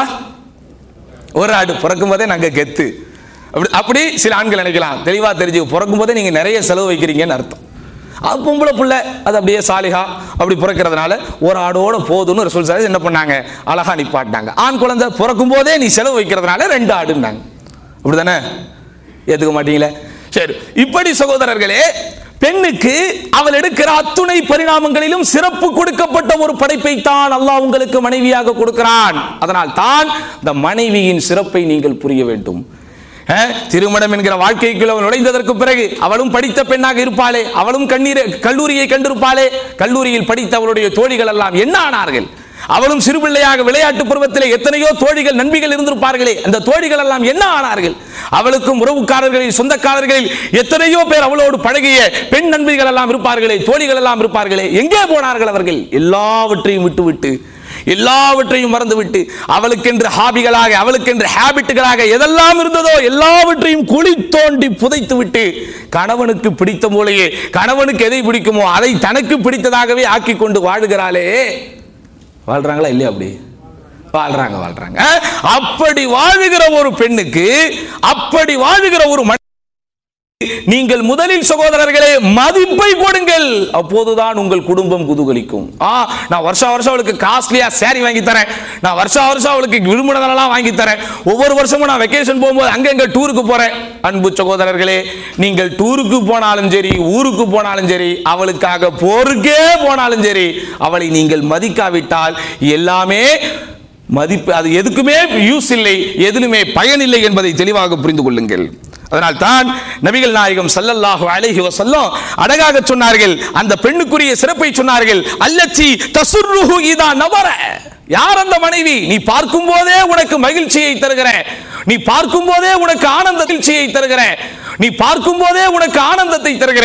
ஒரு ஆடு. பிறக்கும் போதே நாங்க கெத்து, அப்படி அப்படி சில ஆண்கள் நினைக்கலாம். தெளிவா தெரிஞ்சு, பிறக்கும் போதே நீங்க நிறைய செலவு வைக்கிறீங்கன்னு அர்த்தம். பொம்பளை பிள்ளை அது அப்படியே சாலிஹா அப்படி பிறக்கிறதுனால ஒரு ஆடோட போதும்னு ரசூல் ஸல்லல்லாஹு அலைஹி வஸல்லம் என்ன பண்ணாங்க? அழகா நிப்பாட்டினாங்க. ஆண் குழந்தை பிறக்கும் போதே நீ செலவு வைக்கிறதுனால ரெண்டு ஆடுனாங்க. அப்படிதானே? ஏத்துக்க மாட்டீங்களே? சரி, இப்படி சகோதரர்களே, பெண்ணுக்கு அவள் எடுக்கிற அத்துணை பரிணாமங்களிலும் சிறப்பு கொடுக்கப்பட்ட ஒரு படைப்பை தான் அல்லாஹ் உங்களுக்கு மனைவியாக கொடுக்கிறான். அதனால் தான் இந்த மனைவியின் சிறப்பை நீங்கள் புரிய வேண்டும். திருமணம் என்கிற வாழ்க்கைக்குள் அவள் நுழைந்ததற்கு பிறகு அவளும் படித்த பெண்ணாக இருப்பாளே, அவளும் கண்ணீரை கல்லூரியை கண்டிருப்பாளே. கல்லூரியில் படித்த அவளுடைய தோழிகள் எல்லாம் என்ன ஆனார்கள்? அவளும் சிறுபிள்ளையாக விளையாட்டு பருவத்திலே எத்தனையோ தோழிகள் நண்பிகள் இருந்திருப்பார்களே, அந்த தோழிகள் எல்லாம் என்ன ஆனார்கள்? அவளுக்கும் உறவுக்காரர்களில் சொந்தக்காரர்களில் எத்தனையோ பேர் அவளோடு பழகிய பெண் நண்பிகள் எல்லாம் இருப்பார்களே, தோழிகள் எல்லாம் இருப்பார்களே, எங்கே போனார்கள் அவர்கள்? எல்லாவற்றையும் விட்டுவிட்டு, எல்லாவற்றையும் மறந்துவிட்டு, அவளுக்கென்று ஹாபிகளாக, அவளுக்கென்று ஹேபிட்டுகளாக எதெல்லாம் இருந்ததோ எல்லாவற்றையும் குழி தோண்டி புதைத்து விட்டு கணவனுக்கு பிடித்த போலயே, கணவனுக்கு எதை பிடிக்குமோ அதை தனக்கு பிடித்ததாகவே ஆக்கி கொண்டு வாழுகிறாளே. வாழ்றாங்களா இல்லையா? அப்படி வாழ்றாங்க வாழ்றாங்க அப்படி வாழுகிற ஒரு பெண்ணுக்கு, அப்படி வாழுகிற ஒரு நீங்கள் முதலில் சகோதரர்களே மதிப்பை கொடுங்கள், அப்போதுதான் உங்கள் குடும்பம் குதூகலிக்கும். ஆ நான் வருஷா வருஷம் அவளுக்கு காஸ்ட்லியா சாரி வாங்கி தரேன், நான் வருஷா வருஷம் அவளுக்கு விரும்பினதெல்லாம் வாங்கி தரேன், ஒவ்வொரு வருஷமும் நான் வெக்கேஷன் போகும்போது அங்க எங்க டூருக்கு போறேன். அன்பு சகோதரர்களே, நீங்கள் டூருக்கு போனாலும் சரி, ஊருக்கு போனாலும் சரி, அவளுக்காக போருக்கே போனாலும் சரி, அவளை நீங்கள் மதிக்காவிட்டால் எல்லாமே மதிப்பு, அது எதுக்குமே யூஸ் இல்லை, எதிலுமே பயன் இல்லை என்பதை தெளிவாக புரிந்து கொள்ளுங்கள். அதனால் தான் நபிகள் நாயகம் ஸல்லல்லாஹு அலைஹி வஸல்லம் அழகாக சொன்னார்கள், அந்த பெண்ணுக்குரிய சிறப்பை சொன்னார்கள். அல்லத்தி தசுர்ருஹு இதா நவர, யார் அந்த மனைவி? நீ பார்க்கும் போதே உனக்கு மகிழ்ச்சியை தருகிற, நீ பார்க்கும் போதே உனக்கு ஆனந்த மகிழ்ச்சியை தருகிற, நீ பார்க்கும் போதே உனக்கு ஆனந்தத்தை தருகிற